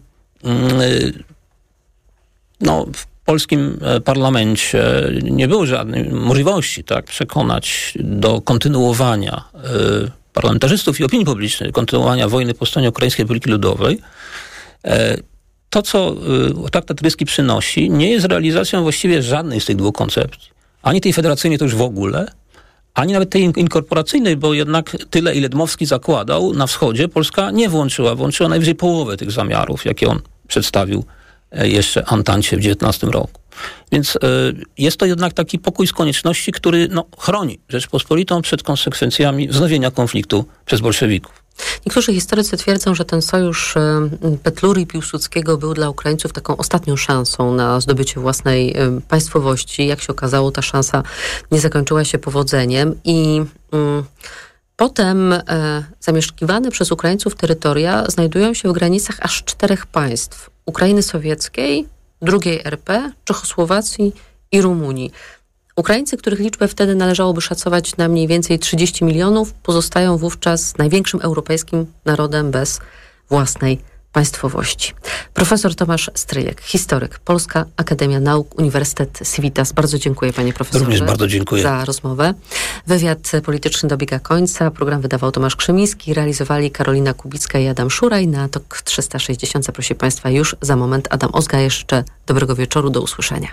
no, w polskim parlamencie nie było żadnej możliwości, tak, przekonać do kontynuowania e, parlamentarzystów i opinii publicznej kontynuowania wojny po stronie Ukraińskiej Republiki Ludowej. To, co traktat ryski przynosi, nie jest realizacją właściwie żadnej z tych dwóch koncepcji. Ani tej federacyjnej to już w ogóle, ani nawet tej inkorporacyjnej, bo jednak tyle, ile Dmowski zakładał, na wschodzie Polska nie włączyła. Włączyła najwyżej połowę tych zamiarów, jakie on przedstawił jeszcze Antancie w dziewiętnastym roku. Więc y, jest to jednak taki pokój z konieczności, który no, chroni Rzeczpospolitą przed konsekwencjami wznowienia konfliktu przez bolszewików. Niektórzy historycy twierdzą, że ten sojusz Petluri i Piłsudskiego był dla Ukraińców taką ostatnią szansą na zdobycie własnej państwowości. Jak się okazało, ta szansa nie zakończyła się powodzeniem i mm, potem e, zamieszkiwane przez Ukraińców terytoria znajdują się w granicach aż czterech państw. Ukrainy Sowieckiej, drugiej R P, Czechosłowacji i Rumunii. Ukraińcy, których liczbę wtedy należałoby szacować na mniej więcej trzydzieści milionów, pozostają wówczas największym europejskim narodem bez własnej państwowości. Profesor Tomasz Stryjek, historyk, Polska Akademia Nauk, Uniwersytet Civitas. Bardzo dziękuję, panie profesorze. Również bardzo dziękuję za rozmowę. Wywiad polityczny dobiega końca. Program wydawał Tomasz Krzemiński, realizowali Karolina Kubicka i Adam Szuraj. Na Tok trzysta sześćdziesiąt zaprosi państwa już za moment Adam Ozga. Jeszcze dobrego wieczoru, do usłyszenia.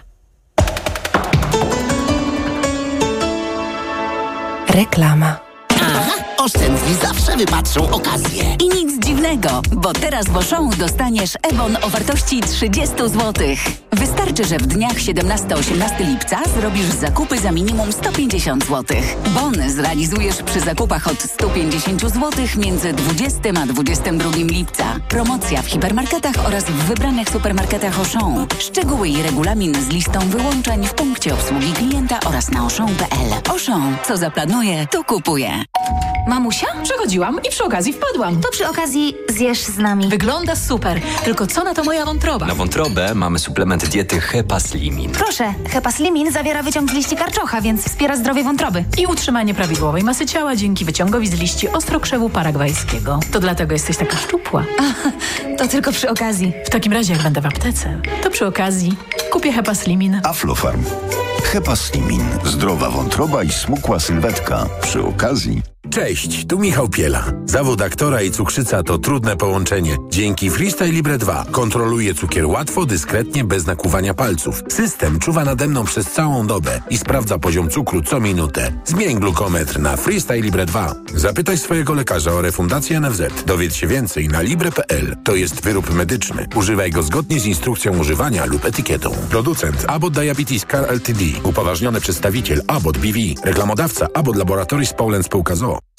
Reklama. Aha, oszczędni zawsze wypatrzą okazję. I nic dziwnego, bo teraz w Auchan dostaniesz e-bon o wartości trzydzieści złotych. Wystarczy, że w dniach siedemnastego do osiemnastego lipca zrobisz zakupy za minimum sto pięćdziesiąt złotych. Bon zrealizujesz przy zakupach od sto pięćdziesiąt złotych między dwudziestego a dwudziestego drugiego lipca. Promocja w hipermarketach oraz w wybranych supermarketach Auchan. Szczegóły i regulamin z listą wyłączeń w punkcie obsługi klienta oraz na auchan kropka p l. Auchan, co zaplanuje, to kupuje. Mamusia? Przechodziłam i przy okazji wpadłam. To przy okazji zjesz z nami. Wygląda super, tylko co na to moja wątroba? Na wątrobę mamy suplement diety Hepaslimin. Proszę, Hepaslimin zawiera wyciąg z liści karczocha, więc wspiera zdrowie wątroby. I utrzymanie prawidłowej masy ciała dzięki wyciągowi z liści ostrokrzewu paragwajskiego. To dlatego jesteś taka szczupła. A, to tylko przy okazji. W takim razie, jak będę w aptece, to przy okazji kupię Hepaslimin. Aflofarm. Hepaslimin. Zdrowa wątroba i smukła sylwetka. Przy okazji... Cześć, tu Michał Piela. Zawód aktora i cukrzyca to trudne połączenie. Dzięki Freestyle Libre dwa kontroluję cukier łatwo, dyskretnie, bez nakłuwania palców. System czuwa nade mną przez całą dobę i sprawdza poziom cukru co minutę. Zmień glukometr na Freestyle Libre dwa. Zapytaj swojego lekarza o refundację N F Z. Dowiedz się więcej na libre kropka p l. To jest wyrób medyczny. Używaj go zgodnie z instrukcją używania lub etykietą. Producent Abbott Diabetes Care Ltd. Upoważniony przedstawiciel Abbott B V. Reklamodawca Abbott Laboratories Poland Spółka z o o.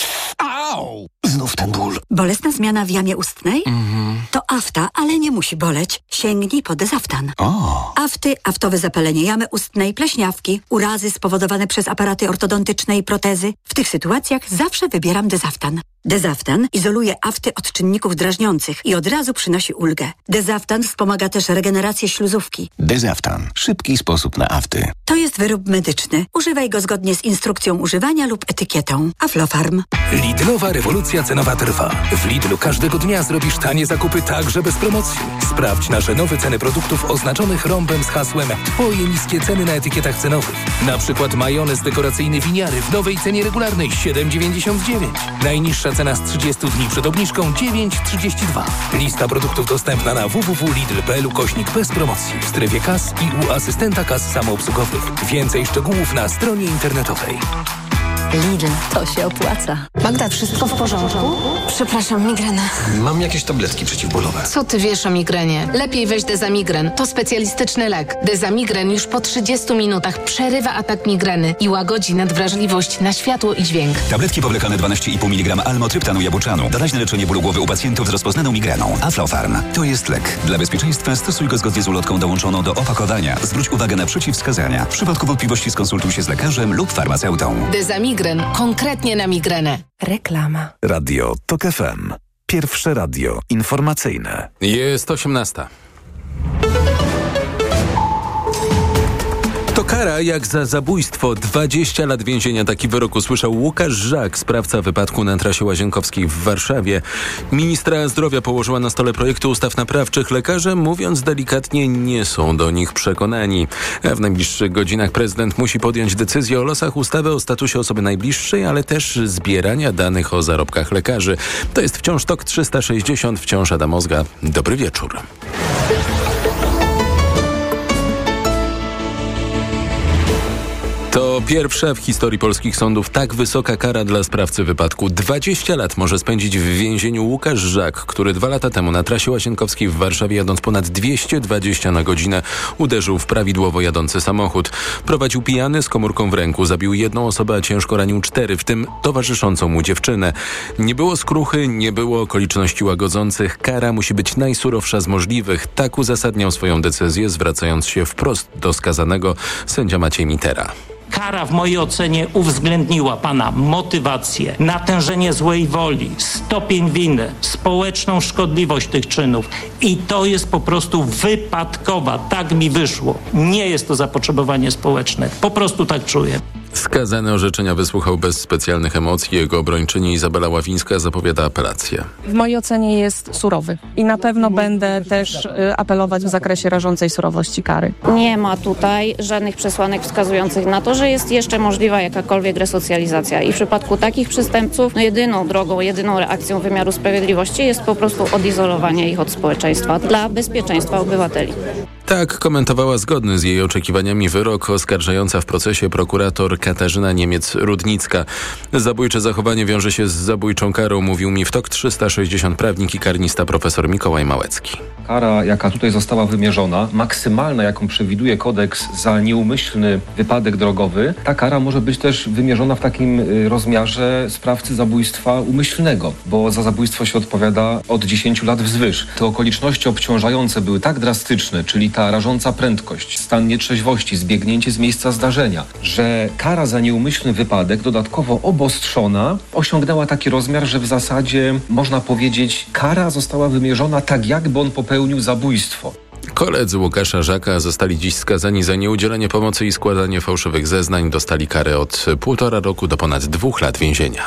Au! Znów ten ból. Bolesna zmiana w jamie ustnej? Mm-hmm. To afta, ale nie musi boleć. Sięgnij po Dezaftan. O. Afty, aftowe zapalenie jamy ustnej, pleśniawki, urazy spowodowane przez aparaty ortodontyczne i protezy. W tych sytuacjach zawsze wybieram Dezaftan. Dezaftan izoluje afty od czynników drażniących i od razu przynosi ulgę. Dezaftan wspomaga też regenerację śluzówki. Dezaftan. Szybki sposób na afty. To jest wyrób medyczny. Używaj go zgodnie z instrukcją używania lub etykietą. Aflofarm. Lidlowa rewolucja cenowa trwa. W Lidlu każdego dnia zrobisz tanie zakupy także bez promocji. Sprawdź nasze nowe ceny produktów oznaczonych rąbem z hasłem Twoje niskie ceny na etykietach cenowych. Na przykład majonez dekoracyjny Winiary w nowej cenie regularnej siedem dziewięćdziesiąt dziewięć. Najniższa cena z trzydziestu dni przed obniżką dziewięć trzydzieści dwa. Lista produktów dostępna na w w w kropka lidl kropka p l ukośnik bez promocji w strefie kas i u asystenta kas samoobsługowych. Więcej szczegółów na stronie internetowej. Lidl, to się opłaca. Magda, wszystko w porządku? Przepraszam, migrena. Mam jakieś tabletki przeciwbólowe. Co ty wiesz o migrenie? Lepiej weź Dezamigren. To specjalistyczny lek. Dezamigren już po trzydziestu minutach przerywa atak migreny i łagodzi nadwrażliwość na światło i dźwięk. Tabletki powlekane dwanaście i pół miligrama almotryptanu jabłczanu. Doraźne leczenie bólu głowy u pacjentów z rozpoznaną migreną. Aflofarm. To jest lek. Dla bezpieczeństwa stosuj go zgodnie z ulotką dołączoną do opakowania. Zwróć uwagę na przeciwwskazania. W przypadku wątpliwości skonsultuj się z lekarzem lub farmaceutą. Dezamigren. Konkretnie na migrenę. Reklama. Radio Tok F M. Pierwsze radio informacyjne. Jest osiemnasta. Tok Kara jak za zabójstwo. dwadzieścia lat więzienia. Taki wyrok usłyszał Łukasz Żak, sprawca wypadku na trasie Łazienkowskiej w Warszawie. Ministra zdrowia położyła na stole projekty ustaw naprawczych. Lekarze, mówiąc delikatnie, nie są do nich przekonani. A w najbliższych godzinach prezydent musi podjąć decyzję o losach ustawy o statusie osoby najbliższej, ale też zbierania danych o zarobkach lekarzy. To jest wciąż TOK trzysta sześćdziesiąt, wciąż Adam Ozga. Dobry wieczór. To pierwsza w historii polskich sądów tak wysoka kara dla sprawcy wypadku. dwadzieścia lat może spędzić w więzieniu Łukasz Żak, który dwa lata temu na trasie Łazienkowskiej w Warszawie, jadąc ponad dwieście dwadzieścia na godzinę, uderzył w prawidłowo jadący samochód. Prowadził pijany z komórką w ręku, zabił jedną osobę, a ciężko ranił cztery, w tym towarzyszącą mu dziewczynę. Nie było skruchy, nie było okoliczności łagodzących. Kara musi być najsurowsza z możliwych. Tak uzasadniał swoją decyzję, zwracając się wprost do skazanego sędzia Maciej Mitera. Kara w mojej ocenie uwzględniła pana motywację, natężenie złej woli, stopień winy, społeczną szkodliwość tych czynów i to jest po prostu wypadkowa. Tak mi wyszło. Nie jest to zapotrzebowanie społeczne. Po prostu tak czuję. Skazany orzeczenia wysłuchał bez specjalnych emocji. Jego obrończyni Izabela Ławińska zapowiada apelację. W mojej ocenie jest surowy i na pewno będę też apelować w zakresie rażącej surowości kary. Nie ma tutaj żadnych przesłanek wskazujących na to, że jest jeszcze możliwa jakakolwiek resocjalizacja i w przypadku takich przestępców no jedyną drogą, jedyną reakcją wymiaru sprawiedliwości jest po prostu odizolowanie ich od społeczeństwa dla bezpieczeństwa obywateli. Tak komentowała zgodny z jej oczekiwaniami wyrok oskarżająca w procesie prokurator Katarzyna Niemiec-Rudnicka. Zabójcze zachowanie wiąże się z zabójczą karą, mówił mi w TOK trzysta sześćdziesiąt prawnik i karnista profesor Mikołaj Małecki. Kara, jaka tutaj została wymierzona, maksymalna, jaką przewiduje kodeks za nieumyślny wypadek drogowy, ta kara może być też wymierzona w takim rozmiarze sprawcy zabójstwa umyślnego, bo za zabójstwo się odpowiada od dziesięciu lat wzwyż. Te okoliczności obciążające były tak drastyczne, czyli ta rażąca prędkość, stan nietrzeźwości, zbiegnięcie z miejsca zdarzenia, że kara za nieumyślny wypadek, dodatkowo obostrzona, osiągnęła taki rozmiar, że w zasadzie można powiedzieć, kara została wymierzona tak, jakby on popełnił zabójstwo. Koledzy Łukasza Żaka zostali dziś skazani za nieudzielenie pomocy i składanie fałszywych zeznań. Dostali karę od półtora roku do ponad dwóch lat więzienia.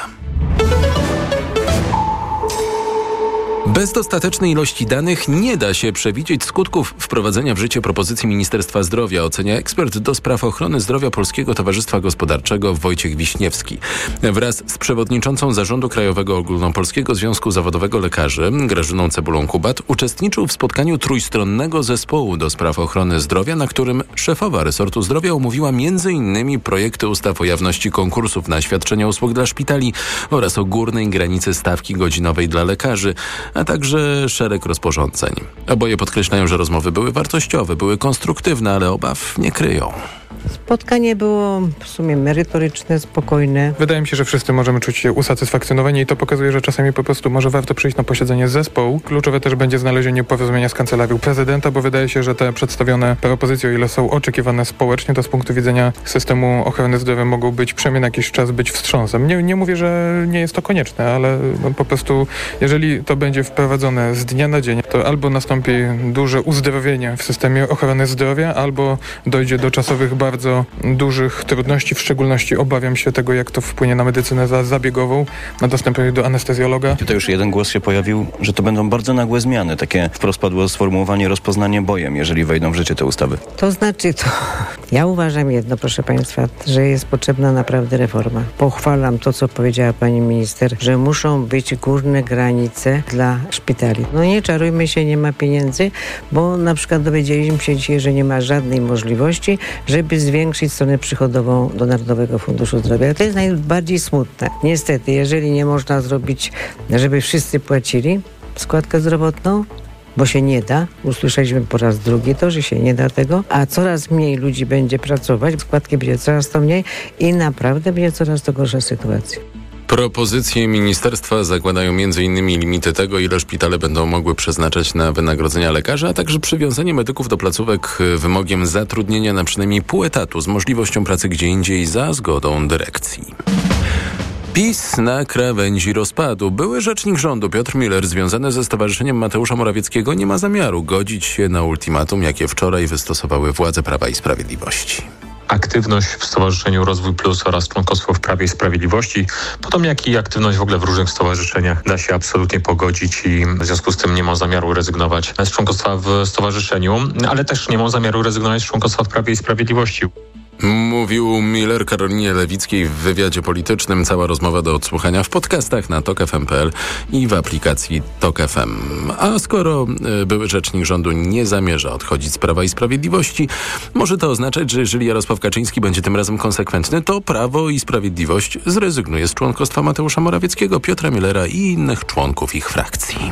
Bez dostatecznej ilości danych nie da się przewidzieć skutków wprowadzenia w życie propozycji Ministerstwa Zdrowia, ocenia ekspert do spraw ochrony zdrowia Polskiego Towarzystwa Gospodarczego Wojciech Wiśniewski. Wraz z przewodniczącą Zarządu Krajowego Ogólnopolskiego Związku Zawodowego Lekarzy Grażyną Cebulą-Kubat uczestniczył w spotkaniu trójstronnego zespołu do spraw ochrony zdrowia, na którym szefowa resortu zdrowia omówiła między innymi projekty ustaw o jawności konkursów na świadczenia usług dla szpitali oraz o górnej granicy stawki godzinowej dla lekarzy, a także szereg rozporządzeń. Oboje podkreślają, że rozmowy były wartościowe, były konstruktywne, ale obaw nie kryją. Spotkanie było w sumie merytoryczne, spokojne. Wydaje mi się, że wszyscy możemy czuć się usatysfakcjonowani i to pokazuje, że czasami po prostu może warto przyjść na posiedzenie zespołu. Kluczowe też będzie znalezienie porozumienia z kancelarią prezydenta, bo wydaje się, że te przedstawione propozycje, o ile są oczekiwane społecznie, to z punktu widzenia systemu ochrony zdrowia mogą być przynajmniej na jakiś czas być wstrząsem. Nie, nie mówię, że nie jest to konieczne, ale no po prostu jeżeli to będzie wprowadzone z dnia na dzień, to albo nastąpi duże uzdrowienie w systemie ochrony zdrowia, albo dojdzie do czasowych bardzo bardzo dużych trudności, w szczególności obawiam się tego, jak to wpłynie na medycynę zabiegową, na dostęp do anestezjologa. Tutaj już jeden głos się pojawił, że to będą bardzo nagłe zmiany, takie wprost padło sformułowanie rozpoznanie bojem, jeżeli wejdą w życie te ustawy. To znaczy to, ja uważam jedno, proszę Państwa, że jest potrzebna naprawdę reforma. Pochwalam to, co powiedziała pani minister, że muszą być górne granice dla szpitali. No nie czarujmy się, nie ma pieniędzy, bo na przykład dowiedzieliśmy się dzisiaj, że nie ma żadnej możliwości, żeby zwiększyć stronę przychodową do Narodowego Funduszu Zdrowia. To jest najbardziej smutne. Niestety, jeżeli nie można zrobić, żeby wszyscy płacili składkę zdrowotną, bo się nie da, usłyszeliśmy po raz drugi to, że się nie da tego, a coraz mniej ludzi będzie pracować, składki będzie coraz to mniej i naprawdę będzie coraz to gorsza sytuacja. Propozycje ministerstwa zakładają między innymi limity tego, ile szpitale będą mogły przeznaczać na wynagrodzenia lekarzy, a także przywiązanie medyków do placówek wymogiem zatrudnienia na przynajmniej pół etatu z możliwością pracy gdzie indziej za zgodą dyrekcji. PiS na krawędzi rozpadu. Były rzecznik rządu Piotr Müller, związany ze Stowarzyszeniem Mateusza Morawieckiego, nie ma zamiaru godzić się na ultimatum, jakie wczoraj wystosowały władze Prawa i Sprawiedliwości. aktywność w Stowarzyszeniu Rozwój Plus oraz członkostwo w Prawie i Sprawiedliwości, podobnie jak i aktywność w ogóle w różnych stowarzyszeniach da się absolutnie pogodzić i w związku z tym nie mam zamiaru rezygnować z członkostwa w stowarzyszeniu, ale też nie mam zamiaru rezygnować z członkostwa w Prawie i Sprawiedliwości. Mówił Miller Karolinie Lewickiej w wywiadzie politycznym. Cała rozmowa do odsłuchania w podcastach na tok f m kropka p l i w aplikacji Tok F M. A skoro były rzecznik rządu nie zamierza odchodzić z Prawa i Sprawiedliwości, może to oznaczać, że jeżeli Jarosław Kaczyński będzie tym razem konsekwentny, to Prawo i Sprawiedliwość zrezygnuje z członkostwa Mateusza Morawieckiego, Piotra Müllera i innych członków ich frakcji.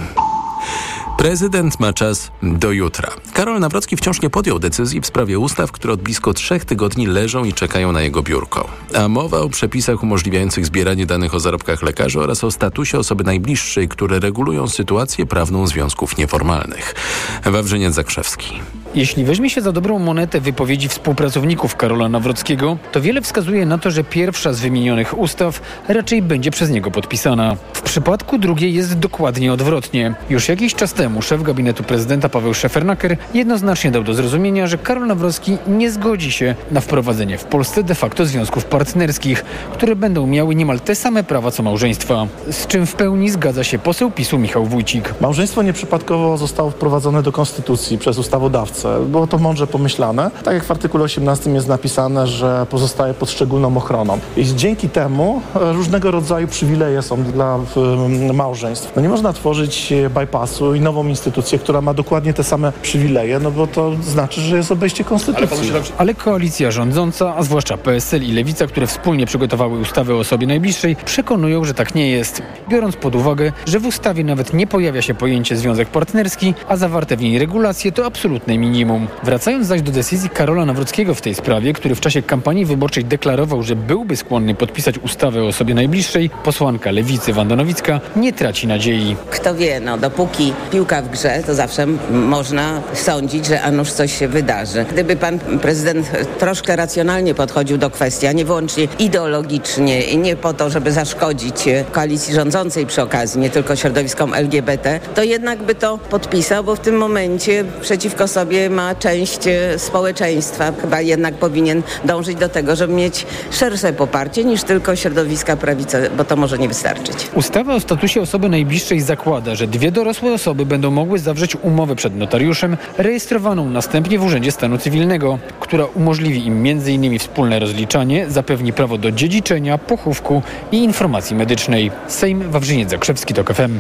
Prezydent ma czas do jutra. Karol Nawrocki wciąż nie podjął decyzji w sprawie ustaw, które od blisko trzech tygodni leżą i czekają na jego biurko. A mowa o przepisach umożliwiających zbieranie danych o zarobkach lekarzy oraz o statusie osoby najbliższej, które regulują sytuację prawną związków nieformalnych. Wawrzyniec Zakrzewski. Jeśli weźmie się za dobrą monetę wypowiedzi współpracowników Karola Nawrockiego, to wiele wskazuje na to, że pierwsza z wymienionych ustaw raczej będzie przez niego podpisana. W przypadku drugiej jest dokładnie odwrotnie. Już jakiś czas temu szef gabinetu prezydenta Paweł Szefernaker jednoznacznie dał do zrozumienia, że Karol Nawrocki nie zgodzi się na wprowadzenie w Polsce de facto związków partnerskich, które będą miały niemal te same prawa co małżeństwa. Z czym w pełni zgadza się poseł PiSu Michał Wójcik. Małżeństwo nieprzypadkowo zostało wprowadzone do konstytucji przez ustawodawcę. Było to mądrze pomyślane. Tak jak w artykule osiemnastym jest napisane, że pozostaje pod szczególną ochroną. I dzięki temu różnego rodzaju przywileje są dla małżeństw. No nie można tworzyć bypassu i nową instytucję, która ma dokładnie te same przywileje, no bo to znaczy, że jest obejście konstytucji. Ale, Ale koalicja rządząca, a zwłaszcza P S L i Lewica, które wspólnie przygotowały ustawę o osobie najbliższej, przekonują, że tak nie jest. Biorąc pod uwagę, że w ustawie nawet nie pojawia się pojęcie związek partnerski, a zawarte w niej regulacje to absolutne minimum. Wracając zaś do decyzji Karola Nawrockiego w tej sprawie, który w czasie kampanii wyborczej deklarował, że byłby skłonny podpisać ustawę o osobie najbliższej, posłanka Lewicy Wanda Nowicka nie traci nadziei. Kto wie, no dopóki piłka w grze, to zawsze można sądzić, że a nuż coś się wydarzy. Gdyby pan prezydent troszkę racjonalnie podchodził do kwestii, a nie wyłącznie ideologicznie i nie po to, żeby zaszkodzić koalicji rządzącej przy okazji, nie tylko środowiskom L G B T, to jednak by to podpisał, bo w tym momencie przeciwko sobie ma część społeczeństwa. Chyba jednak powinien dążyć do tego, żeby mieć szersze poparcie niż tylko środowiska prawicy, bo to może nie wystarczyć. Ustawa o statusie osoby najbliższej zakłada, że dwie dorosłe osoby będą mogły zawrzeć umowę przed notariuszem, rejestrowaną następnie w Urzędzie Stanu Cywilnego, która umożliwi im między innymi wspólne rozliczanie, zapewni prawo do dziedziczenia, pochówku i informacji medycznej. Sejm, Wawrzyniec Zakrzewski, Tok F M.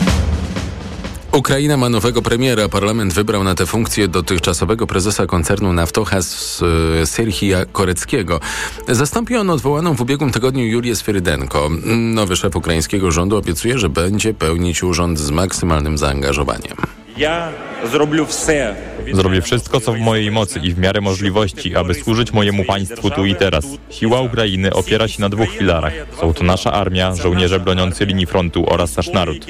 Ukraina ma nowego premiera. Parlament wybrał na tę funkcję dotychczasowego prezesa koncernu Naftogaz Serhija Koreckiego. Zastąpi on odwołaną w ubiegłym tygodniu Julię Sfyrydenko. Nowy szef ukraińskiego rządu obiecuje, że będzie pełnić urząd z maksymalnym zaangażowaniem. Ja zrobię все. Zrobię wszystko, co w mojej mocy i w miarę możliwości, aby służyć mojemu państwu tu i teraz. Siła Ukrainy opiera się na dwóch filarach. Są to nasza armia, żołnierze broniący linii frontu oraz nasz naród.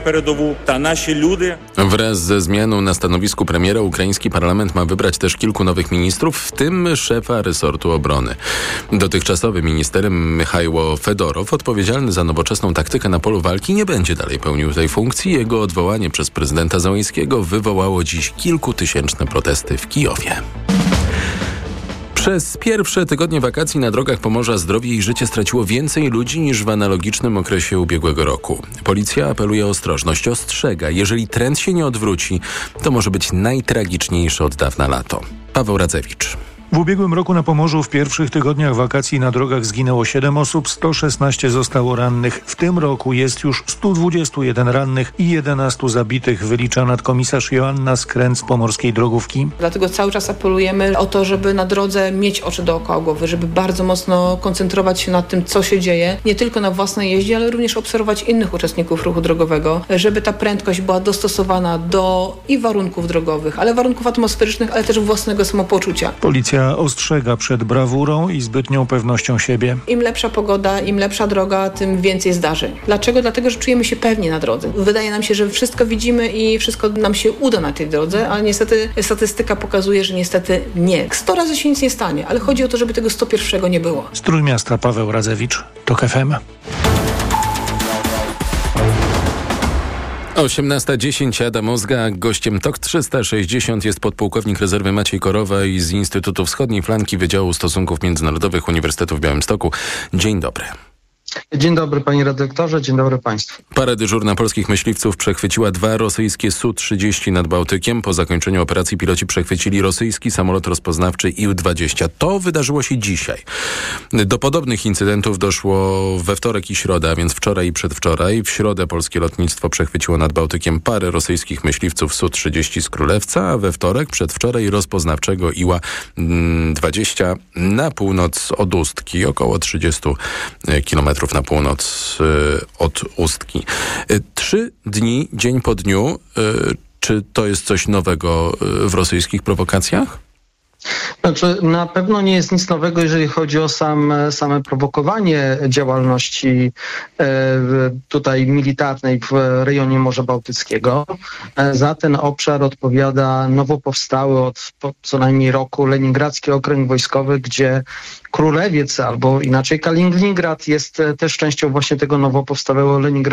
Wraz ze zmianą na stanowisku premiera ukraiński parlament ma wybrać też kilku nowych ministrów, w tym szefa resortu obrony. Dotychczasowy minister Michajło Fedorow, odpowiedzialny za nowoczesną taktykę na polu walki, nie będzie dalej pełnił tej funkcji. Jego odwołanie przez prezydenta Zełenskiego wywołało dziś kilkutysięczne protesty w Kijowie. Przez pierwsze tygodnie wakacji na drogach Pomorza zdrowie i życie straciło więcej ludzi niż w analogicznym okresie ubiegłego roku. Policja apeluje o ostrożność, ostrzega. Jeżeli trend się nie odwróci, to może być najtragiczniejsze od dawna lato. Paweł Radzewicz. W ubiegłym roku na Pomorzu w pierwszych tygodniach wakacji na drogach zginęło siedem osób, sto szesnaście zostało rannych. W tym roku jest już sto dwadzieścia jeden rannych i jedenastu zabitych, wylicza nadkomisarz Joanna Skręt z Pomorskiej Drogówki. Dlatego cały czas apelujemy o to, żeby na drodze mieć oczy dookoła głowy, żeby bardzo mocno koncentrować się nad tym, co się dzieje, nie tylko na własnej jeździe, ale również obserwować innych uczestników ruchu drogowego, żeby ta prędkość była dostosowana do i warunków drogowych, ale warunków atmosferycznych, ale też własnego samopoczucia. Policja ostrzega przed brawurą i zbytnią pewnością siebie. Im lepsza pogoda, im lepsza droga, tym więcej zdarzeń. Dlaczego? Dlatego, że czujemy się pewnie na drodze. Wydaje nam się, że wszystko widzimy i wszystko nam się uda na tej drodze, ale niestety statystyka pokazuje, że niestety nie. sto razy się nic nie stanie, ale chodzi o to, żeby tego sto pierwszego nie było. Z Trójmiasta Paweł Radzewicz, Tok F M. osiemnasta dziesięć, Adam Ozga. Gościem Tok trzysta sześćdziesiąt jest podpułkownik rezerwy Maciej Korowa i z Instytutu Wschodniej Flanki Wydziału Stosunków Międzynarodowych Uniwersytetu w Białymstoku. Dzień dobry. Dzień dobry panie redaktorze, dzień dobry państwu. Parę dyżurna polskich myśliwców przechwyciła dwa rosyjskie S U trzydzieści nad Bałtykiem. Po zakończeniu operacji piloci przechwycili rosyjski samolot rozpoznawczy I L dwadzieścia. To wydarzyło się dzisiaj. Do podobnych incydentów doszło we wtorek i środę, a więc wczoraj i przedwczoraj. W środę polskie lotnictwo przechwyciło nad Bałtykiem parę rosyjskich myśliwców S U trzydzieści z Królewca, a we wtorek, przedwczoraj rozpoznawczego I L A dwadzieścia na północ od Ustki, około trzydzieści kilometrów na północ y, od Ustki. Y, trzy dni, dzień po dniu. Y, czy to jest coś nowego y, w rosyjskich prowokacjach? Znaczy, na pewno nie jest nic nowego, jeżeli chodzi o sam, same prowokowanie działalności e, tutaj militarnej w rejonie Morza Bałtyckiego. E, za ten obszar odpowiada nowo powstały od po, co najmniej roku Leningradzki Okręg Wojskowy, gdzie Królewiec albo inaczej Kaliningrad jest też częścią właśnie tego nowo powstałego Leningradzkiego